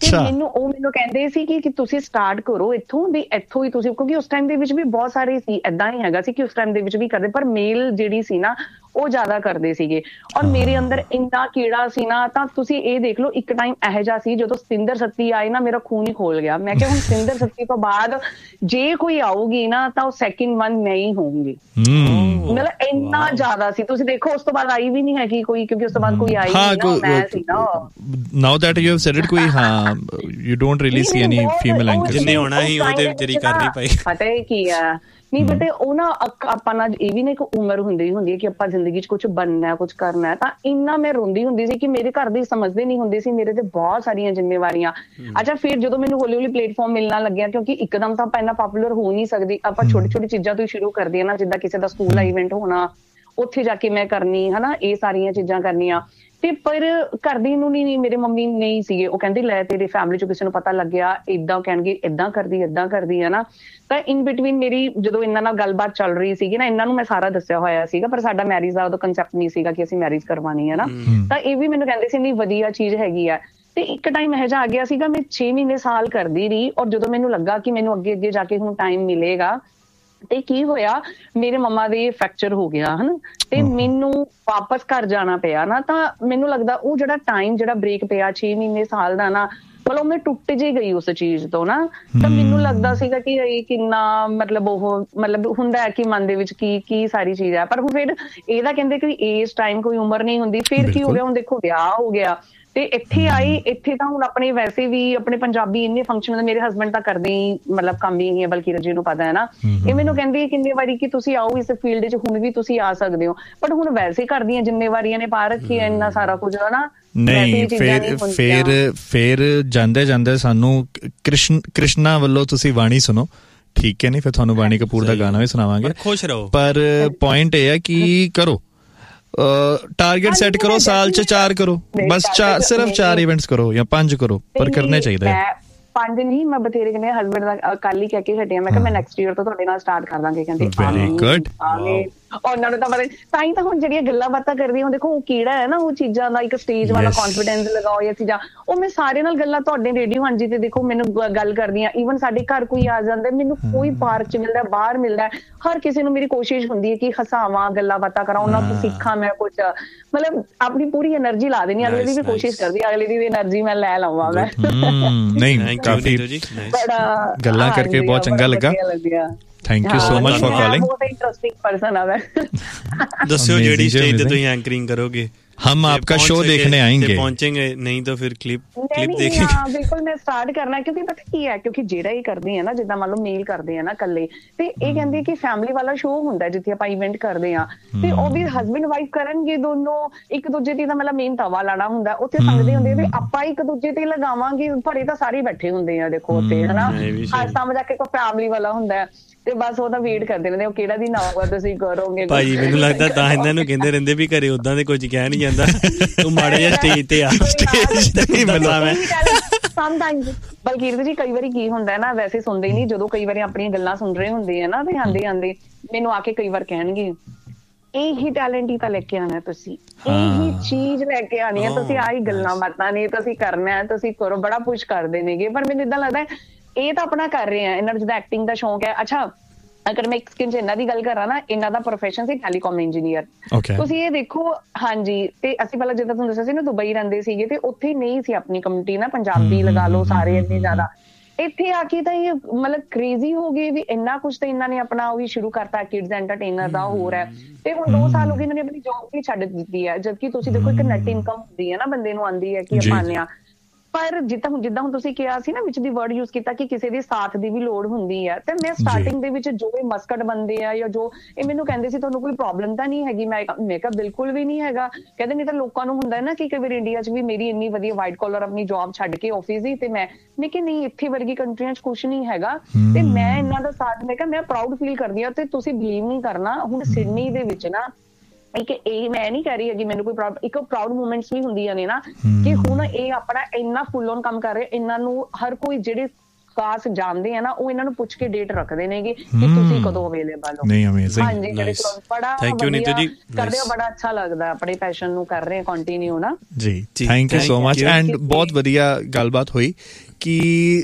ਮੈਨੂੰ ਕਹਿੰਦੇ ਸੀ ਕਿ ਤੁਸੀਂ ਸਟਾਰਟ ਕਰੋ ਇੱਥੋਂ ਹੀ ਤੁਸੀਂ, ਕਿਉਂਕਿ ਉਸ ਟਾਈਮ ਦੇ ਵਿੱਚ ਵੀ ਬਹੁਤ ਸਾਰੇ ਸੀ, ਏਦਾਂ ਹੀ ਹੈਗਾ ਸੀ ਕਿ ਉਸ ਟਾਈਮ ਦੇ ਵਿੱਚ ਵੀ ਕਰਦੇ, ਪਰ ਮੇਲ ਜਿਹੜੀ ਸੀ ਨਾ ਉਹ ਜ਼ਿਆਦਾ ਕਰਦੇ ਸੀਗੇ। ਔਰ ਮੇਰੇ ਅੰਦਰ ਇੰਨਾ ਕੀੜਾ ਸੀ ਨਾ, ਤਾਂ ਤੁਸੀਂ ਇਹ ਦੇਖ ਲਓ, ਇੱਕ ਟਾਈਮ ਇਹੋ ਜਿਹਾ ਸੀ ਜਦੋਂ ਸਤਿੰਦਰ ਸੱਤੀ ਆਏ ਨਾ, ਮੇਰਾ ਖੂਨ ਹੀ ਖੋਲ ਗਿਆ। ਮੈਂ ਕਿਹਾ ਹੁਣ ਸਤਿੰਦਰ ਸੱਤੀ ਤੋਂ ਬਾਅਦ ਜੇ ਕੋਈ ਆਊਗੀ ਨਾ, ਤਾਂ ਉਹ ਸੈਕਿੰਡ ਵਨ ਮੈਂ ਹੀ ਹੋਊਂਗੀ। ਮਤਲਬ ਇੰਨਾ ਜ਼ਿਆਦਾ ਸੀ, ਤੁਸੀਂ ਦੇਖੋ ਉਸ ਤੋਂ ਬਾਅਦ ਆਈ ਵੀ ਨਹੀਂ ਹੈਗੀ ਕੋਈ, ਕਿਉਂਕਿ ਉਸ ਤੋਂ ਬਾਅਦ ਕੋਈ ਆਈ ਨਹੀਂ, ਮੈਂ ਸੀ ਨਾ। ਨਾਓ that you have sad it, ਕੋਈ you don't really see any female anchor, ਜਿੰਨੇ ਹੋਣਾ ਹੀ ਉਹਦੇ ਵਿਚਾਰੀ ਕਰ ਨਹੀਂ ਪਾਈ। ਪਤਾ ਕੀ ਆ, ਨਹੀਂ ਬਟ ਉਹ ਨਾ ਆਪਾਂ ਨਾਲ ਇਹ ਵੀ ਨਾ ਇੱਕ ਉਮਰ ਹੁੰਦੀ ਹੈ ਕਿ ਆਪਾਂ ਜ਼ਿੰਦਗੀ 'ਚ ਕੁਛ ਬਣਨਾ, ਕੁਛ ਕਰਨਾ, ਤਾਂ ਇੰਨਾ ਮੈਂ ਰੋਂਦੀ ਹੁੰਦੀ ਸੀ ਕਿ ਮੇਰੇ ਘਰ ਦੇ ਸਮਝਦੇ ਨਹੀਂ ਹੁੰਦੇ ਸੀ, ਮੇਰੇ ਤੇ ਬਹੁਤ ਸਾਰੀਆਂ ਜ਼ਿੰਮੇਵਾਰੀਆਂ। ਅੱਛਾ, ਫਿਰ ਜਦੋਂ ਮੈਨੂੰ ਹੌਲੀ ਹੌਲੀ ਪਲੇਟਫਾਰਮ ਮਿਲਣਾ ਲੱਗਿਆ, ਕਿਉਂਕਿ ਇੱਕਦਮ ਤਾਂ ਆਪਾਂ ਇੰਨਾ ਪਾਪੂਲਰ ਹੋ ਨਹੀਂ ਸਕਦੇ, ਆਪਾਂ ਛੋਟੀ ਛੋਟੀ ਚੀਜ਼ਾਂ ਤੋਂ ਸ਼ੁਰੂ ਕਰਦੇ ਹਾਂ ਨਾ, ਜਿੱਦਾਂ ਕਿਸੇ ਦਾ ਸਕੂਲ ਦਾ ਇਵੈਂਟ ਹੋਣਾ, ਉੱਥੇ ਜਾ ਕੇ ਮੈਂ ਕਰਨੀ, ਹਨਾ, ਇਹ ਸਾਰੀਆਂ ਚੀਜ਼ਾਂ ਕਰਨੀਆਂ। ਤੇ ਪਰ ਘਰਦੇ ਨੂੰ ਨਹੀਂ, ਮੇਰੇ ਮੰਮੀ ਨਹੀਂ ਸੀਗੇ, ਉਹ ਕਹਿੰਦੇ ਲੈ ਤੇਰੇ ਫੈਮਿਲੀ 'ਚ ਕਿਸੇ ਨੂੰ ਪਤਾ ਲੱਗਿਆ, ਏਦਾਂ ਕਹਿਣਗੇ, ਏਦਾਂ ਕਰਦੀ ਹੈ ਨਾ। ਤਾਂ ਇਨ ਬਿਟਵੀਨ ਮੇਰੀ ਜਦੋਂ ਇਹਨਾਂ ਨਾਲ ਗੱਲਬਾਤ ਚੱਲ ਰਹੀ ਸੀਗੀ ਨਾ, ਇਹਨਾਂ ਨੂੰ ਮੈਂ ਸਾਰਾ ਦੱਸਿਆ ਹੋਇਆ ਸੀਗਾ, ਪਰ ਸਾਡਾ ਮੈਰਿਜ ਦਾ ਉਦੋਂ ਕੰਸੈਪਟ ਨਹੀਂ ਸੀਗਾ ਕਿ ਅਸੀਂ ਮੈਰਿਜ ਕਰਵਾਉਣੀ ਹੈ ਨਾ। ਤਾਂ ਇਹ ਵੀ ਮੈਨੂੰ ਕਹਿੰਦੇ ਸੀ ਨਹੀਂ ਵਧੀਆ ਚੀਜ਼ ਹੈਗੀ ਆ। ਤੇ ਇੱਕ ਟਾਈਮ ਇਹੋ ਜਿਹਾ ਆ ਗਿਆ ਸੀਗਾ, ਮੈਂ 6 ਮਹੀਨੇ ਸਾਲ ਕਰਦੀ ਰਹੀ, ਔਰ ਜਦੋਂ ਮੈਨੂੰ ਲੱਗਾ ਕਿ ਮੈਨੂੰ ਅੱਗੇ ਜਾ ਕੇ ਹੁਣ ਟਾਈਮ ਮਿਲੇਗਾ, ਤੇ ਕੀ ਹੋਇਆ, ਮੇਰੇ ਮੰਮਾ ਦੇ ਫ੍ਰੈਕਚਰ ਹੋ ਗਿਆ ਹਨਾ, ਤੇ ਮੈਨੂੰ ਵਾਪਸ ਘਰ ਜਾਣਾ ਪਿਆ ਨਾ। ਤਾਂ ਮੈਨੂੰ ਲੱਗਦਾ ਉਹ ਜਿਹੜਾ ਟਾਈਮ, ਜਿਹੜਾ ਬ੍ਰੇਕ ਪਿਆ 6 ਮਹੀਨੇ ਸਾਲ ਦਾ ਨਾ, ਮਤਲਬ ਮੈਂ ਟੁੱਟ ਜੇ ਗਈ ਉਸ ਚੀਜ਼ ਤੋਂ ਨਾ। ਤਾਂ ਮੈਨੂੰ ਲੱਗਦਾ ਸੀਗਾ ਕਿ ਇਹ ਕਿੰਨਾ ਮਤਲਬ ਹੁੰਦਾ ਹੈ ਕਿ ਮਨ ਦੇ ਵਿੱਚ ਕੀ ਸਾਰੀ ਚੀਜ਼ ਹੈ। ਪਰ ਹੁਣ ਫਿਰ ਇਹਦਾ ਕਹਿੰਦੇ ਕਿ ਏਜ ਟਾਈਮ ਕੋਈ ਉਮਰ ਨਹੀਂ ਹੁੰਦੀ। ਫਿਰ ਕੀ ਹੋ ਗਿਆ, ਹੁਣ ਦੇਖੋ ਵਿਆਹ ਹੋ ਗਿਆ, ਤੇ ਇੱਥੇ ਆਈ, ਇੱਥੇ ਤਾਂ ਹੁਣ ਆਪਣੇ ਵੈਸੇ ਵੀ ਆਪਣੇ ਪੰਜਾਬੀ ਇੰਨੇ ਫੰਕਸ਼ਨ, ਮੇਰੇ ਹਸਬੈਂਡ ਤਾਂ ਕਰਦੇ ਹੀ ਮਤਲਬ ਕੰਮ ਹੀ ਹੈ, ਬਲਕਿ ਜੀ ਨੂੰ ਪਤਾ ਹੈ ਨਾ। ਇਹ ਮੈਨੂੰ ਕਹਿੰਦੀ ਕਿੰਨੀ ਵਾਰੀ ਕਿ ਤੁਸੀਂ ਆਓ ਇਸ ਫੀਲਡ 'ਚ, ਹੁਣ ਵੀ ਤੁਸੀਂ ਆ ਸਕਦੇ ਹੋ, ਬਟ ਹੁਣ ਵੈਸੇ ਘਰ ਦੀਆਂ ਜ਼ਿੰਮੇਵਾਰੀਆਂ ਨੇ ਪਾ ਰੱਖੀ ਹੈ ਇੰਨਾ ਸਾਰਾ ਕੁਝ ਹਨਾ। ਨਹੀਂ, ਫਿਰ ਜਾਂਦੇ ਸਾਨੂੰ ਕ੍ਰਿਸ਼ਨਾ ਵੱਲੋਂ ਤੁਸੀਂ ਬਾਣੀ ਸੁਣੋ, ਠੀਕ ਹੈ? ਨਹੀਂ, ਫਿਰ ਤੁਹਾਨੂੰ ਬਾਣੀ ਕਪੂਰ ਦਾ ਗਾਣਾ ਵੀ ਸੁਣਾਵਾਂਗੇ। ਖੁਸ਼ ਰਹੋ। ਪਰ ਪੁਆਇੰਟ ਇਹ ਹੈ ਕਿ ਕਰੋ, ਟਾਰਗੇਟ ਸੈੱਟ ਕਰੋ, ਸਾਲ 'ਚ 4 ਕਰੋ, ਬਸ ਸਿਰਫ 4 ਇਵੈਂਟਸ ਕਰੋ ਜਾਂ 5 ਕਰੋ, ਪਰ ਕਰਨੇ ਚਾਹੀਦਾ ਹੈ। 5 ਨਹੀਂ, ਮੈਂ ਬਥੇਰੇ ਕਹਿੰਦੇ ਹਸਬੈਂਡ ਦਾ ਕੱਲ ਹੀ ਕਹਿ ਕੇ ਹਟਿਆ, ਮੈਂ ਕਿਹਾ ਮੈਂ ਨੈਕਸਟ ਈਅਰ ਤੋਂ ਤੁਹਾਡੇ ਨਾਲ ਸਟਾਰਟ ਕਰ ਦਾਂਗੇ। ਕਹਿੰਦੇ ਵੈਰੀ ਗੁੱਡ, ਉਹਨਾਂ ਨੂੰ ਤਾਂ ਪਤਾ, ਤਾਂ ਹੀ ਤਾਂ ਹੁਣ ਜਿਹੜੀਆਂ ਗੱਲਾਂ ਬਾਤਾਂ ਕਰਦੀਆਂ, ਦੇਖੋ ਉਹ ਕਿਹੜਾ ਹੈ ਨਾ ਉਹ ਚੀਜ਼ਾਂ ਦਾ ਇੱਕ ਸਟੇਜ ਵਾਲਾ ਕੌਨਫੀਡੈਂਸ ਲਗਾਓ ਜਾਂ ਚੀਜ਼ਾਂ, ਉਹ ਮੈਂ ਸਾਰੇ ਨਾਲ ਗੱਲਾਂ ਤੁਹਾਡੇ ਰੇਡੀਓ ਹਾਂਜੀ ਤੇ ਦੇਖੋ ਮੈਨੂੰ ਗੱਲ ਕਰਦੀ ਹਾਂ, ਈਵਨ ਸਾਡੇ ਘਰ ਕੋਈ ਆ ਜਾਂਦਾ, ਮੈਨੂੰ ਕੋਈ ਪਾਰਕ ਚ ਮਿਲਦਾ, ਬਾਹਰ ਮਿਲਦਾ, ਹਰ ਕਿਸੇ ਨੂੰ ਮੇਰੀ ਕੋਸ਼ਿਸ਼ ਹੁੰਦੀ ਹੈ ਕਿ ਹਸਾਵਾਂ, ਗੱਲਾਂ ਬਾਤਾਂ ਕਰਾਂ, ਉਹਨਾਂ ਤੋਂ ਸਿੱਖਾਂ ਮੈਂ ਕੁਛ, ਮਤਲਬ ਆਪਣੀ ਪੂਰੀ ਐਨਰਜੀ ਲਾ ਦੇਣੀ, ਅਗਲੇ ਦੀ ਵੀ ਕੋਸ਼ਿਸ਼ ਕਰਦੀ ਅਗਲੇ ਦੀ ਵੀ ਐਨਰਜੀ ਮੈਂ ਲੈ ਲਵਾਂ ਮੈਂ। ਨਹੀਂ ਕਾਫੀ ਬੜਾ ਗੱਲਾਂ ਕਰਕੇ ਬਹੁਤ ਚੰਗਾ ਲੱਗਾ, thank you so much for calling. ਬਹੁਤ ਇੰਟਰਸਟਿੰਗ ਪਰਸਨ ਆ ਮੈਂ। ਦੱਸਿਓ ਜਿਹੜੀ ਸਟੇਜ ਤੇ ਤੁਸੀਂ ਐਂਕਰਿੰਗ ਕਰੋਗੇ, हम आपका शो देखने आएंगे, पहुंचेंगे नहीं तो फिर क्लिप देखेंगे। हाँ बिल्कुल मैं स्टार्ट करना, क्योंकि पता की है, क्योंकि ਜਿਹੜਾ ਇਹ ਕਰਦੇ ਆ ਨਾ, ਜਿੱਦਾਂ ਮੰਨ ਲਓ ਮੇਲ ਕਰਦੇ ਆ ਨਾ ਕੱਲੇ, ਤੇ ਇਹ ਕਹਿੰਦੇ ਕਿ ਫੈਮਿਲੀ ਵਾਲਾ ਸ਼ੋਅ ਹੁੰਦਾ ਜਿੱਥੇ ਆਪਾਂ ਇਵੈਂਟ ਕਰਦੇ ਆ, ਤੇ ਉਹ ਵੀ ਹਸਬੈਂਡ ਵਾਈਫ ਕਰਨਗੇ ਦੋਨੋਂ, ਇੱਕ ਦੂਜੇ ਤੇ ਤਾਂ ਮਤਲਬ ਮੇਨ ਤਵਾ ਲਾਣਾ ਹੁੰਦਾ, ਉੱਥੇ ਸੰਗਦੇ ਹੁੰਦੇ ਤੇ ਆਪਾਂ ਇੱਕ ਦੂਜੇ ਤੇ ਲਗਾਵਾਂਗੇ, ਭਰੇ ਤਾਂ ਸਾਰੇ ਬੈਠੇ ਹੁੰਦੇ ਆ ਦੇਖੋ ਉੱਥੇ, ਹਨਾ, ਹਾਸਾ ਮਜ਼ਾਕ ਕੇ ਕੋਈ ਫੈਮਿਲੀ ਵਾਲਾ ਹੁੰਦਾ, ਤੇ ਬਸ ਉਹਦਾ ਵੇਟ ਕਰਦੇ ਰਹਿੰਦੇ, ਉਹ ਕਿਹੜਾ ਦਿਨ ਆਊਗਾ ਤੁਸੀਂ ਕਰੋਗੇ। ਭਾਜੀ ਮੈਨੂੰ ਲੱਗਦਾ ਤਾਂ ਇਹਨਾਂ ਨੂੰ ਕਹਿੰਦੇ ਰਹਿੰਦੇ ਵੀ ਘਰੇ ਉਦਾਂ ਦੇ ਕੁਝ ਕਹਿ ਨਹੀਂ ਜਾਂਦਾ, ਤੂੰ ਮਾੜੇ ਜਿਹਾ ਸਟੇਜ ਤੇ ਆ, ਸਟੇਜ ਤੇ ਸਮਟਾਈਮਸ। ਬਲਕੀਰਤ ਜੀ ਕਈ ਵਾਰੀ ਕੀ ਹੁੰਦਾ ਨਾ, ਵੈਸੇ ਸੁਣਦੇ ਹੀ ਨਹੀਂ, ਜਦੋਂ ਕਈ ਵਾਰੀ ਆਪਣੀਆਂ ਗੱਲਾਂ ਸੁਣ ਰਹੇ ਹੁੰਦੇ ਆ ਨਾ, ਤੇ ਆਂਦੇ ਆਂਦੇ ਮੈਨੂੰ ਆ ਕੇ ਕਈ ਵਾਰ ਕਹਿਣਗੇ ਇਹੀ ਟੈਲੈਂਟ ਹੀ ਤਾਂ ਲੈ ਕੇ ਆਉਣਾ, ਤੁਸੀਂ ਇਹੀ ਚੀਜ਼ ਲੈ ਕੇ ਆਉਣੀ ਹੈ, ਤੁਸੀਂ ਆਹੀ ਗੱਲਾਂ ਬਾਤਾਂ ਨਹੀਂ ਤੁਸੀਂ ਕਰਨਾ, ਤੁਸੀਂ ਕਰੋ, ਬੜਾ ਪੁਸ਼ ਕਰਦੇ ਨੇਗੇ। ਪਰ ਮੈਨੂੰ ਏਦਾਂ ਲੱਗਦਾ ਇਹ ਤਾਂ ਆਪਣਾ ਕਰ ਰਹੇ ਆ, ਇਹਨਾਂ ਨੂੰ ਜਿੱਦਾਂ ਐਕਟਿੰਗ ਦਾ ਸ਼ੌਂਕ ਹੈ। ਅੱਛਾ ਅਗਰ ਮੈਂ ਇੱਕ ਸਕਿਨ ਚ ਇਹਨਾਂ ਦੀ ਗੱਲ ਕਰਾਂ ਨਾ, ਇਹਨਾਂ ਦਾ ਪ੍ਰੋਫੈਸ਼ਨ ਸੀ ਟੈਲੀਕਾਮ ਇੰਜੀਨੀਅਰ। ਤੁਸੀਂ ਇਹ ਦੇਖੋ, ਹਾਂਜੀ, ਤੇ ਅਸੀਂ ਪਹਿਲਾਂ ਜਿੱਦਾਂ ਤੁਹਾਨੂੰ ਦੱਸਿਆ ਸੀ ਨਾ ਦੁਬਈ ਰਹਿੰਦੇ ਸੀਗੇ, ਤੇ ਉੱਥੇ ਨਹੀਂ ਸੀ ਆਪਣੀ ਕਮਿਊਨਿਟੀ ਨਾ, ਪੰਜਾਬੀ ਲਗਾ ਲਓ ਸਾਰੇ ਇੰਨੇ ਜ਼ਿਆਦਾ, ਇੱਥੇ ਆ ਕੇ ਤਾਂ ਇਹ ਮਤਲਬ ਕ੍ਰੇਜ਼ੀ ਹੋ ਗਏ ਵੀ ਇੰਨਾ ਕੁਛ ਤਾਂ ਇਹਨਾਂ ਨੇ ਆਪਣਾ ਉਹ ਵੀ ਸ਼ੁਰੂ ਕਰਤਾ, ਕਿਡਸ ਐਂਟਰਟੇਨਰ ਦਾ ਹੋਰ ਹੈ, ਤੇ ਹੁਣ 2 ਸਾਲ ਹੋ ਗਏ ਇਹਨਾਂ ਨੇ ਆਪਣੀ ਜੌਬ ਵੀ ਛੱਡ ਦਿੱਤੀ ਹੈ, ਜਦਕਿ ਤੁਸੀਂ ਦੇਖੋ ਇੱਕ ਨੈਟ ਇਨਕਮ ਹੁੰਦੀ ਹੈ ਨਾ ਬੰਦੇ ਨੂੰ, ਆਉਂਦੀ ਹੈ ਕਿ ਆਪਾਂ ਆਉਂਦੇ। ਪਰ ਜਿੱਦਾਂ ਹੁਣ ਤੁਸੀਂ ਕਿਹਾ ਸੀ ਨਾ ਵਿੱਚ ਦੀ ਵਰਡ ਯੂਜ਼ ਕੀਤਾ ਕਿ ਕਿਸੇ ਦੇ ਸਾਥ ਦੀ ਵੀ ਲੋੜ ਹੁੰਦੀ ਹੈ, ਤੇ ਮੈਂ ਸਟਾਰਟਿੰਗ ਦੇ ਵਿੱਚ ਜੋ ਇਹ ਮਸਕਟ ਬੰਦੇ ਆ ਜਾਂ ਜੋ ਇਹ ਮੈਨੂੰ ਕਹਿੰਦੇ ਸੀ ਤੁਹਾਨੂੰ ਕੋਈ ਪ੍ਰੋਬਲਮ ਤਾਂ ਨਹੀਂ ਹੈਗੀ, ਮੈਂ ਕਿਹਾ ਬਿਲਕੁਲ ਵੀ ਨਹੀਂ ਹੈਗਾ। ਕਹਿੰਦੇ ਨਹੀਂ ਤਾਂ ਲੋਕਾਂ ਨੂੰ ਹੁੰਦਾ ਨਾ ਕਿ ਕਈ ਵਾਰ ਇੰਡੀਆ 'ਚ ਵੀ ਮੇਰੀ ਇੰਨੀ ਵਧੀਆ ਵਾਈਟ ਕਾਲਰ ਆਪਣੀ ਜੌਬ ਛੱਡ ਕੇ ਆਫਿਸ ਦੀ, ਤੇ ਮੈਂ ਕਿ ਨਹੀਂ ਇੱਥੇ ਵਰਗੀ ਕੰਟਰੀਆਂ 'ਚ ਕੁਛ ਨਹੀਂ ਹੈਗਾ, ਤੇ ਮੈਂ ਇਹਨਾਂ ਦਾ ਸਾਥ, ਮੈਂ ਕਿਹਾ ਮੈਂ ਪ੍ਰਾਊਡ ਫੀਲ ਕਰਦੀ ਹਾਂ। ਤੇ ਤੁਸੀਂ ਬਿਲੀਵ ਨਹੀਂ ਕਰਨਾ, ਹੁਣ ਸਿਡਨੀ ਦੇ ਵਿੱਚ ਨਾ ਇੱਕ ਇਹ ਮੈਂ ਨਹੀਂ ਕਹਿ ਰਹੀ ਹੈਗੀ ਮੈਨੂੰ ਕੋਈ ਇੱਕ ਪ੍ਰਾਊਡ ਮੂਮੈਂਟਸ ਵੀ ਹੁੰਦੀਆਂ ਨੇ ਨਾ, ਕਿ ਹੁਣ ਇਹ ਆਪਣਾ ਇੰਨਾ ਫੁੱਲ ਔਨ ਕੰਮ ਕਰ ਰਹੇ, ਇਹਨਾਂ ਨੂੰ ਹਰ ਕੋਈ ਜਿਹੜੇ ਖਾਸ ਜਾਣਦੇ ਆ ਨਾ, ਉਹ ਇਹਨਾਂ ਨੂੰ ਪੁੱਛ ਕੇ ਡੇਟ ਰੱਖਦੇ ਨੇਗੇ ਕਿ ਤੁਸੀਂ ਕਦੋਂ ਅਵੇਲੇਬਲ ਹੋ। ਨਹੀਂ ਅਮੇਜ਼ਿੰਗ, ਹਾਂਜੀ ਬੜਾ ਥੈਂਕ ਯੂ ਨੀਤੂ ਜੀ, ਕਰਦੇ ਹੋ, ਬੜਾ ਅੱਛਾ ਲੱਗਦਾ, ਆਪਣੇ ਪੈਸ਼ਨ ਨੂੰ ਕਰ ਰਹੇ ਕੰਟੀਨਿਊ ਨਾ ਜੀ। Thank you so much, and ਬਹੁਤ ਵਧੀਆ ਗੱਲਬਾਤ ਹੋਈ ਕਿ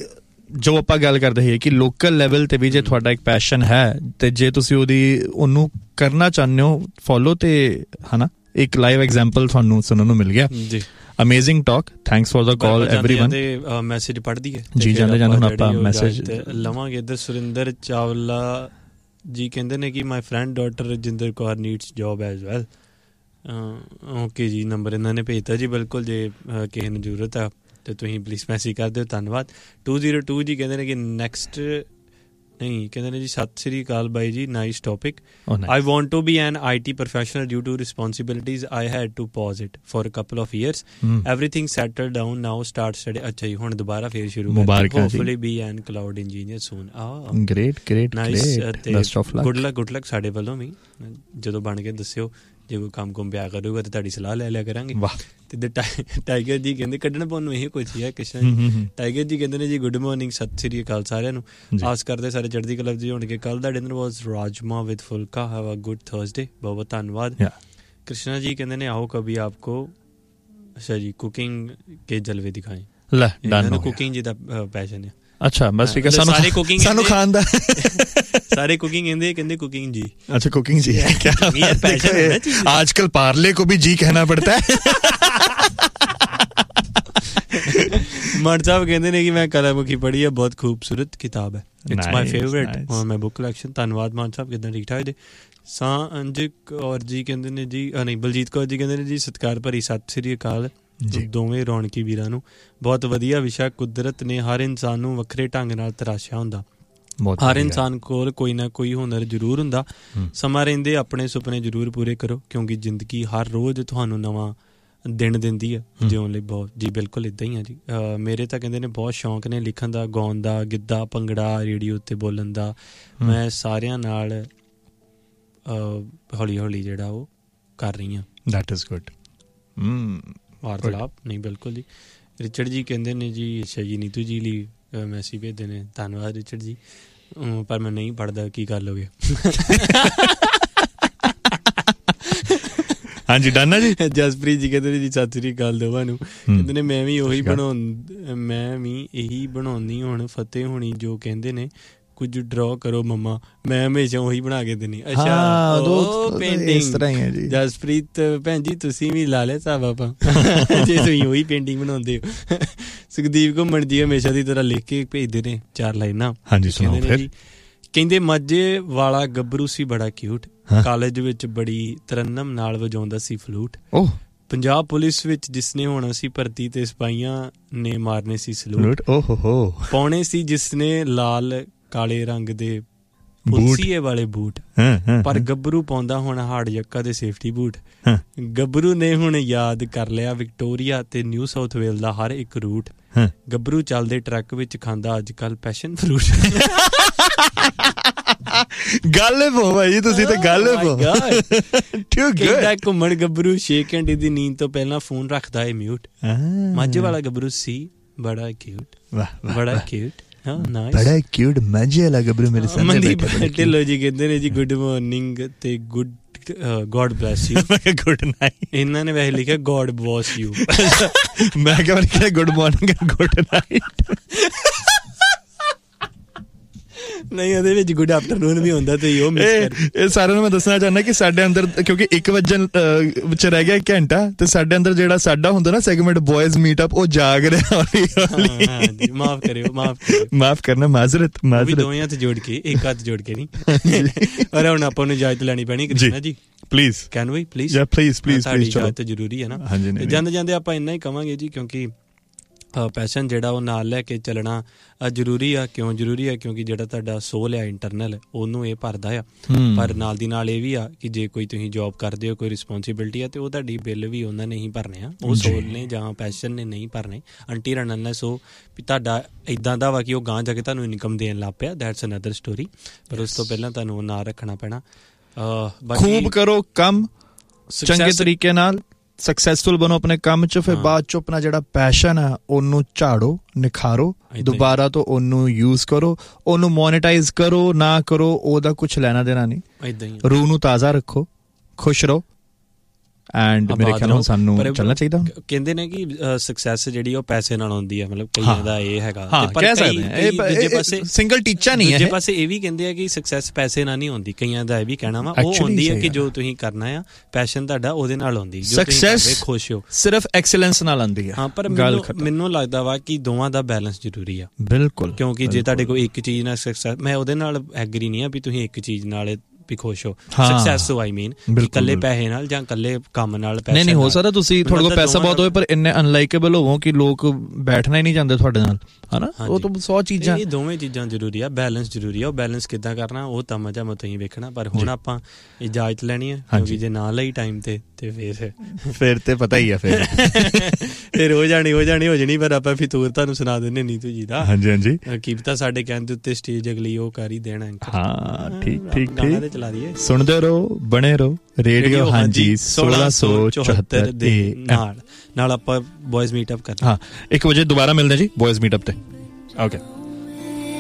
ਜੋ ਆਪਾਂ ਗੱਲ ਕਰਦੇ ਸੀ ਕਿ ਲੋਕਲ ਲੈਵਲ ਤੇ ਵੀ ਜੇ ਤੁਹਾਡਾ ਇੱਕ ਪੈਸ਼ਨ ਹੈ, ਤੇ ਜੇ ਤੁਸੀਂ ਉਹਨੂੰ ਕਰਨਾ ਚਾਹੁੰਦੇ ਹੋ ਫੋਲੋ, ਤੇ ਹਨਾ ਇੱਕ ਲਾਈਵ ਐਗਜ਼ਾਮਪਲ ਤੁਹਾਨੂੰ ਸੁਣਨ ਨੂੰ ਮਿਲ ਗਿਆ ਜੀ। Amazing talk, thanks for the call everyone. ਤੇ ਮੈਸੇਜ ਪੜ੍ਹਦੀ ਹੈ ਜੀ, ਜਾਂਦੇ ਹੁਣ ਆਪਾਂ ਮੈਸੇਜ ਲਵਾਂਗੇ। ਇੱਧਰ ਸੁਰਿੰਦਰ ਚਾਵਲਾ ਜੀ ਕਹਿੰਦੇ ਨੇ ਕਿ my friend daughter Rajinder Kaur needs job as well. Okay ਜੀ, ਨੰਬਰ ਇਹਨਾਂ ਨੇ ਭੇਜਤਾ ਜੀ, ਬਿਲਕੁਲ ਜੇ ਕਿਸੇ ਨੂੰ ਜ਼ਰੂਰਤ ਆ ਤੇ ਤੁਸੀਂ ਪਲੀਜ਼ ਮੈਸੇਜ ਕਰ ਦਿਓ, ਧੰਨਵਾਦ। 202 ਜੀ ਕਹਿੰਦੇ ਨੇ ਕਿ ਨੈਕਸਟ ਨਹੀਂ, ਕਹਿੰਦੇ ਨੇ ਜੀ ਸਤਿ ਸ੍ਰੀ ਅਕਾਲ ਬਾਈ ਜੀ, nice topic. I want to B N IT professional due to responsibilities I had to pause it for a couple of years, everything settle down now, start study. ਅੱਛਾ ਜੀ, ਹੁਣ ਦੁਬਾਰਾ ਫੇਰ ਸ਼ੁਰੂ ਕਰ, hopefully B N cloud engineer ਸੂਨ। Great nice, best of luck, good luck ਸਾਡੇ ਵੱਲੋਂ ਵੀ। ਜਦੋਂ ਬਣ ਕੇ ਦੱਸਿਓ, ਜੇ ਕੋਈ ਕੰਮ ਕੁੰਮ ਪਿਆ ਕਰੂਗਾ ਤੇ ਤੁਹਾਡੀ ਸਲਾਹ ਲੈ ਲਿਆ ਕਰਾਂਗੇ। ਤੇ ਟਾਈਗਰ ਜੀ ਕਹਿੰਦੇ ਕੱਢਣ ਪਾਉਣ ਨੂੰ ਇਹ ਕੁਝ ਹੀ ਹੈ ਕ੍ਰਿਸ਼ਨ ਜੀ। ਟਾਈਗਰ ਜੀ ਕਹਿੰਦੇ ਨੇ ਜੀ ਗੁੱਡ ਮਾਰਨਿੰਗ, ਸਤਿ ਸ੍ਰੀ ਅਕਾਲ ਸਾਰਿਆਂ ਨੂੰ, ਆਸ ਕਰਦੇ ਸਾਰੇ ਚੜ੍ਹਦੀ ਕਲਾ ਜੀ ਹੋਣਗੇ। ਕੱਲ ਦਾ dinner was rajma with Phoolka, have a good Thursday. ਬਹੁਤ ਬਹੁਤ ਧੰਨਵਾਦ। ਕ੍ਰਿਸ਼ਨਾ ਜੀ ਕਹਿੰਦੇ ਨੇ ਆਓ ਕਭੀ ਆਪਕੋ ਅੱਛਾ ਜੀ ਕੁਕਿੰਗ ਕੇ ਜਲਵੇ ਦਿਖਾਏ। ਲੈ ਕੁਕਿੰਗ ਜੀ ਦਾ ਪੈਸ਼ਨ ਹੈ। ਅੱਛਾ ਬਸ ਠੀਕ ਹੈ, ਸਾਨੂੰ ਖਾਣ ਦਾ सारे कुकिंग कहते कुकिंग जी। अच्छा कुकिंग जी, क्या आजकल पार्ले को भी जी कहना पड़ता है। मान साहब कहते ने कि मैं कलामुखी पढ़ी है, बहुत खूबसूरत किताब है, it's my favourite my book collection. धन्यवाद मान साहब, कितना ठीक ठाक जी। सांझ कौर जी कहते ने जी, नहीं बलजीत कौर जी कहते ने जी सत्कार भरी सत श्री अकाल ਦੋਵੇਂ ਰੌਣਕੀ ਵੀਰਾਂ ਨੂੰ। ਬਹੁਤ ਵਧੀਆ ਵਿਸ਼ਾ, ਕੁਦਰਤ ਨੇ ਹਰ ਇਨਸਾਨ ਨੂੰ ਵੱਖਰੇ ਢੰਗ ਨਾਲ ਤਰਾਸ਼ਿਆ ਹੁੰਦਾ, ਹਰ ਇਨਸਾਨ ਕੋਲ ਕੋਈ ਨਾ ਕੋਈ ਹੁਨਰ ਜ਼ਰੂਰ ਹੁੰਦਾ। ਸਮਾਂ ਰਹਿੰਦੇ ਆਪਣੇ ਸੁਪਨੇ ਜ਼ਰੂਰ ਪੂਰੇ ਕਰੋ, ਕਿਉਂਕਿ ਜ਼ਿੰਦਗੀ ਹਰ ਰੋਜ਼ ਤੁਹਾਨੂੰ ਨਵਾਂ ਦਿਨ ਦਿੰਦੀ ਹੈ ਜਿਉਣ ਲਈ। ਬਹੁਤ ਜੀ ਬਿਲਕੁਲ ਇੱਦਾਂ ਹੀ ਆ ਜੀ। ਮੇਰੇ ਤਾਂ ਕਹਿੰਦੇ ਨੇ ਬਹੁਤ ਸ਼ੌਂਕ ਨੇ ਲਿਖਣ ਦਾ, ਗਾਉਣ ਦਾ, ਗਿੱਧਾ ਭੰਗੜਾ, ਰੇਡੀਓ ਉੱਤੇ ਬੋਲਣ ਦਾ। ਮੈਂ ਸਾਰਿਆਂ ਨਾਲ ਹੌਲੀ ਹੌਲੀ ਜਿਹੜਾ ਉਹ ਕਰ ਰਹੀ ਹਾਂ। ਦੈਟ ਇਜ਼ ਗੁੱਡ ਵਾਰਤਾਲਾਪ। ਨਹੀਂ ਬਿਲਕੁਲ ਜੀ। ਰਿਚਰਡ ਜੀ ਕਹਿੰਦੇ ਨੇ ਜੀ ਅੱਛਾ ਜੀ ਨੀਤੂ ਜੀ ਲਈ ਮੈਸੇਜ ਭੇਜਦੇ ਨੇ, ਧੰਨਵਾਦ ਰਿਚਰਡ ਜੀ। ਪਰ ਮੈਂ ਨਹੀਂ ਪੜ੍ਹਦਾ, ਕੀ ਗੱਲ ਹੋ ਗਿਆ। ਹਾਂਜੀ ਡਨ ਆ ਜੀ। ਜਸਪ੍ਰੀਤ ਜੀ ਕਹਿੰਦੇ ਨੇ ਜੀ ਸਤਿ ਸ੍ਰੀ ਅਕਾਲ ਦੋਵਾਂ ਨੂੰ। ਕਹਿੰਦੇ ਨੇ ਮੈਂ ਵੀ ਇਹੀ ਬਣਾਉਂਦੀ ਹੁਣ ਫਤਿਹ ਹੋਣੀ ਜੋ ਕਹਿੰਦੇ ਨੇ ਕੁਝ ਡਰਾ ਕਰੋ ਮੰਮਾ, ਮੈਂ ਹਮੇਸ਼ਾ ਉਹੀ ਬਣਾ ਕੇ ਦਿੰਦੀ। ਅੱਛਾ ਉਹ ਪੇਂਟਿੰਗ ਜਸਪ੍ਰੀਤ ਭੈਣ ਜੀ ਤੁਸੀਂ ਵੀ ਲਾ ਲਿਆ ਹਿਸਾਬ ਆਪਾਂ ਜੇ ਤੁਸੀਂ ਉਹੀ ਪੇਂਟਿੰਗ ਬਣਾਉਂਦੇ ਹੋ। ਸੁਖਦੀਪ ਘੁੰਮਣ ਜੀ ਹਮੇਸ਼ਾ ਦੀ ਤਰ੍ਹਾਂ ਲਿਖ ਕੇ ਭੇਜਦੇ ਨੇ 4 ਲਾਈਨਾਂ। ਹਾਂਜੀ ਸੁਣਾਓ ਫਿਰ। ਕਹਿੰਦੇ ਮਾਝੇ ਵਾਲਾ ਗੱਭਰੂ ਸੀ ਬੜਾ ਕਿਊਟ, ਕਾਲਜ ਵਿੱਚ ਬੜੀ ਤਰੰਨਮ ਨਾਲ ਵਜਾਉਂਦਾ ਸੀ ਫਲੂਟ। ਪੰਜਾਬ ਪੁਲਿਸ ਵਿੱਚ ਜਿਸਨੇ ਹੋਣਾ ਸੀ ਭਰਤੀ ਤੇ ਸਿਪਾਹੀਆਂ ਨੇ ਮਾਰਨੇ ਸੀ ਸਲੂਟ। ਪਾਉਣੇ ਸੀ ਜਿਸਨੇ ਲਾਲ ਕਾਲੇ ਰੰਗ ਦੇ ਪੁਲਸੀਏ ਵਾਲੇ ਬੂਟ, ਪਰ ਗੱਭਰੂ ਪਾਉਂਦਾ ਹੁਣ ਹਾਰਡ ਯੱਕਾ ਦੇ ਸੇਫਟੀ ਬੂਟ। ਗੱਭਰੂ ਨੇ ਹੁਣ ਯਾਦ ਕਰ ਲਿਆ ਵਿਕਟੋਰੀਆ ਤੇ ਨਿਊ ਸਾਊਥ ਵੇਲ ਦਾ ਹਰ ਇੱਕ ਰੂਟ। ਗੱਭਰੂ ਚੱਲਦੇ ਟਰੱਕ ਵਿੱਚ ਖਾਂਦਾ ਅੱਜ ਕੱਲ ਪੈਸ਼ਨ ਫਰੂਟ। ਗੱਲ ਪੋ ਭਾਈ ਤੁਸੀਂ ਤੇ ਗੱਲ ਪੋ। ਕਹਿੰਦਾ ਘੁੰਮਣ ਗੱਭਰੂ 6 ਘੰਟੇ ਦੀ ਨੀਂਦ ਤੋਂ ਪਹਿਲਾਂ ਫੋਨ ਰੱਖਦਾ ਏ ਮਿਊਟ। ਮਾਝੇ ਵਾਲਾ ਗੱਭਰੂ ਸੀ ਬੜਾ ਕਿਊਟ, ਬੜਾ ਕਿਊਟ, ਬੜਾ ਕਿਊਟ ਮਾਝੇ ਵਾਲਾ ਗੱਭਰੂ ਮੇਰੇ ਸਾਹਮਣੇ ਬੈਠਾ। ਢਿੱਲੋਂ ਜੀ ਕਹਿੰਦੇ ਨੇ ਜੀ ਗੁੱਡ ਮਾਰਨਿੰਗ ਤੇ good God bless you. Good night ਇਹਨਾਂ ਨੇ ਵੈਸੇ ਲਿਖਿਆ ਗੋਡ ਬੌਸ ਯੂ। ਮੈਂ ਕਿਹਾ ਗੁੱਡ ਮਾਰਨਿੰਗ ਗੁੱਡ ਨਾਈਟ। ਨਹੀਂ ਉਹਦੇ ਵਿੱਚ ਗੁੱਡ ਆਫਟਰਨੂਨ ਵੀ ਹੁੰਦਾ ਤੇ ਉਹ ਇਹ ਸਾਰਿਆਂ ਨੂੰ ਮੈਂ ਦੱਸਣਾ ਚਾਹੁੰਦਾ ਕਿ ਸਾਡੇ ਅੰਦਰ ਕਿਉਂਕਿ 1 ਵਜਣ ਵਿੱਚ ਰਹਿ ਗਿਆ 1 ਘੰਟਾ ਤੇ ਸਾਡੇ ਅੰਦਰ ਜਿਹੜਾ ਸਾਡਾ ਹੁੰਦਾ ਨਾ ਸੈਗਮੈਂਟ ਬॉयਜ਼ ਮੀਟਅਪ ਉਹ ਜਾਗ ਰਿਹਾ। ਮਾਫ ਕਰਨਾ ਮਾਜ਼ਰਤ ਦੋਵੇਂ ਹੱਥ ਜੋੜ ਕੇ, ਇੱਕ ਹੱਥ ਜੋੜ ਕੇ ਨਹੀਂ। ਪਰ ਹੁਣ ਆਪਾਂ ਨੂੰ ਇਜਾਜ਼ਤ ਲੈਣੀ ਪੈਣੀ ਕ੍ਰਿਸ਼ਨਾ ਜੀ please. Can we please? Please ਇਜਾਜ਼ਤ ਜ਼ਰੂਰੀ ਹੈ ਨਾ। ਜਾਂਦੇ ਜਾਂਦੇ ਆਪਾਂ ਇੰਨਾ ਹੀ ਕਵਾਂਗੇ ਜੀ ਕਿਉਂਕਿ ਪੈਸ਼ਨ ਜਿਹੜਾ ਉਹ ਨਾਲ ਲੈ ਕੇ ਚੱਲਣਾ ਜ਼ਰੂਰੀ ਆ। ਕਿਉਂ ਜ਼ਰੂਰੀ ਆ? ਕਿਉਂਕਿ ਜਿਹੜਾ ਤੁਹਾਡਾ ਸੋਲ ਆ ਇੰਟਰਨਲ ਉਹਨੂੰ ਇਹ ਭਰਦਾ ਆ। ਪਰ ਨਾਲ ਦੀ ਨਾਲ ਇਹ ਵੀ ਆ ਕਿ ਜੇ ਕੋਈ ਤੁਸੀਂ ਜੋਬ ਕਰਦੇ ਹੋ, ਕੋਈ ਰਿਸਪੋਂਸੀਬਿਲਿਟੀ ਆ ਤੇ ਉਹ ਤੁਹਾਡੀ ਬਿੱਲ ਵੀ ਉਹਨਾਂ ਨੇ ਹੀ ਭਰਨੇ ਆ, ਉਹ ਸੋਲ ਨੇ ਜਾਂ ਪੈਸ਼ਨ ਨੇ ਨਹੀਂ ਭਰਨੇ ਅੰਟੀ ਰਨਨ। ਸੋ ਵੀ ਤੁਹਾਡਾ ਇੱਦਾਂ ਦਾ ਵਾ ਕਿ ਉਹ ਗਾਂਹ ਜਾ ਕੇ ਤੁਹਾਨੂੰ ਇਨਕਮ ਦੇਣ ਲੱਗ ਪਿਆ, ਦੈਟਸ ਅਨਦਰ ਸਟੋਰੀ। ਪਰ ਉਸ ਤੋਂ ਪਹਿਲਾਂ ਤੁਹਾਨੂੰ ਉਹ ਨਾਲ ਰੱਖਣਾ ਪੈਣਾ। ਖੂਬ ਕਰੋ ਕੰਮ ਚੰਗੇ ਤਰੀਕੇ ਨਾਲ, ਸਕਸੈਸਫੁਲ ਬਣੋ ਆਪਣੇ ਕੰਮ 'ਚ, ਫਿਰ ਬਾਅਦ 'ਚ ਆਪਣਾ ਜਿਹੜਾ ਪੈਸ਼ਨ ਆ ਉਹਨੂੰ ਝਾੜੋ, ਨਿਖਾਰੋ, ਦੁਬਾਰਾ ਤੋਂ ਉਹਨੂੰ ਯੂਜ਼ ਕਰੋ, ਉਹਨੂੰ ਮੋਨੀਟਾਈਜ਼ ਕਰੋ ਨਾ ਕਰੋ ਉਹਦਾ ਕੁਛ ਲੈਣਾ ਦੇਣਾ ਨਹੀਂ। ਰੂਹ ਨੂੰ ਤਾਜ਼ਾ ਰੱਖੋ, ਖੁਸ਼ ਰਹੋ ਐਂਡ ਮੇਰੇ ਖਿਆਲ ਨਾਲ ਸਾਨੂੰ ਚੱਲਣਾ ਚਾਹੀਦਾ। ਕਹਿੰਦੇ ਨੇ ਕਿ ਸਕਸੈਸ ਜਿਹੜੀ ਉਹ ਪੈਸੇ ਨਾਲ ਆਉਂਦੀ ਆ, ਮਤਲਬ ਕਈਆਂ ਦਾ ਇਹ ਹੈਗਾ। ਕਹਿ ਸਕਦੇ ਦੂਜੇ ਪਾਸੇ ਸਿੰਗਲ ਟੀਚਾ ਨਹੀਂ ਹੈ। ਦੂਜੇ ਪਾਸੇ ਇਹ ਵੀ ਕਹਿੰਦੇ ਆ ਕਿ ਸਕਸੈਸ ਪੈਸੇ ਨਾਲ ਨਹੀਂ ਆਉਂਦੀ, ਕਈਆਂ ਦਾ ਇਹ ਵੀ ਕਹਿਣਾ ਵਾ। ਉਹ ਹੁੰਦੀ ਹੈ ਕਿ ਜੋ ਤੁਸੀਂ ਕਰਨਾ ਆ, ਪੈਸ਼ਨ ਤੁਹਾਡਾ ਉਹਦੇ ਨਾਲ ਆਉਂਦੀ, ਸਕਸੈਸ ਖੁਸ਼ ਹੋ ਸਿਰਫ ਐਕਸਲੈਂਸ ਨਾਲ ਆਉਂਦੀ ਆ। ਹਾਂ ਪਰ ਮੈਨੂੰ ਲੱਗਦਾ ਵਾ ਕਿ ਦੋਵਾਂ ਦਾ ਬੈਲੈਂਸ ਜ਼ਰੂਰੀ ਆ। ਬਿਲਕੁਲ, ਕਿਉਂਕਿ ਜੇ ਤੁਹਾਡੇ ਕੋਲ ਇੱਕ ਚੀਜ਼ ਨਾਲ ਸਕਸੈਸ, ਮੈਂ ਉਹਦੇ ਨਾਲ ਐਗਰੀ ਨਹੀਂ ਆ ਵੀ ਤੁਸੀਂ ਇੱਕ ਚੀਜ਼ ਨਾਲ ਵੀ ਖੁਸ਼ ਹੋ। ਸਕਸੈਸ ਆਈ ਮੀਨ ਇਕੱਲੇ ਪੈਸੇ ਨਾਲ ਜਾਂ ਇਕੱਲੇ ਕੰਮ ਨਾਲ ਪੈਸੇ ਨਹੀਂ ਹੋ ਸਕਦਾ। ਤੁਸੀਂ ਤੁਹਾਡੇ ਕੋਲ ਪੈਸਾ ਬਹੁਤ ਹੋਵੇ ਪਰ ਇੰਨੇ ਅਨਲਾਈਕੇਬਲ ਹੋਵੋ ਕਿ ਲੋਕ ਬੈਠਣਾ ਹੀ ਨਹੀਂ ਚਾਹੁੰਦੇ ਤੁਹਾਡੇ ਨਾਲ, ਹਨਾ। ਉਹ ਤਾਂ 100 ਚੀਜ਼ਾਂ, ਇਹ ਦੋਵੇਂ ਚੀਜ਼ਾਂ ਜ਼ਰੂਰੀ ਆ। ਬੈਲੈਂਸ ਜ਼ਰੂਰੀ ਆ। ਉਹ ਬੈਲੈਂਸ ਕਿੱਦਾਂ ਕਰਨਾ ਉਹ ਤਾਂ ਮਜ਼ਾ ਮੈਂ ਤੁਸੀਂ ਵੇਖਣਾ। ਪਰ ਹੁਣ ਆਪਾਂ ਇਜਾਜ਼ਤ ਲੈਣੀ ਹੈ ਕਿਉਂਕਿ ਜੇ ਨਾ ਲਈ ਟਾਈਮ ਤੇ ਫਿਰ ਤੇ ਪਤਾ ਹੀ ਆ ਫਿਰ ਹੋ ਜਾਣੀ। ਪਰ ਆਪਾਂ ਫਿਤੂਰ ਤੁਹਾਨੂੰ ਸੁਣਾ ਦਿੰਦੇ ਨੀਤੂ ਜੀ ਦਾ। ਹਾਂਜੀ ਕੀ ਪਤਾ ਸਾਡੇ ਕਹਿਣ ਦੇ ਉੱਤੇ ਸਟੇਜ ਅਗਲੀ ਉਹ ਕਰ ਹੀ ਦੇਣਾ। ਹਾਂ ਠੀਕ ਸੁਣਦੇ ਰਹੋ, ਬਣੇ ਰਹੋ ਰੇਡੀਓ ਹਾਂਜੀ 1674 ਦੇ ਨਾਲ ਆਪਾਂ ਬॉयਜ਼ ਮੀਟਅਪ ਕਰਨਾ। 1 ਵਜੇ ਦੁਬਾਰਾ ਮਿਲਦੇ ਜੀ ਬॉयਜ਼ ਮੀਟਅਪ ਤੇ। ਓਕੇ।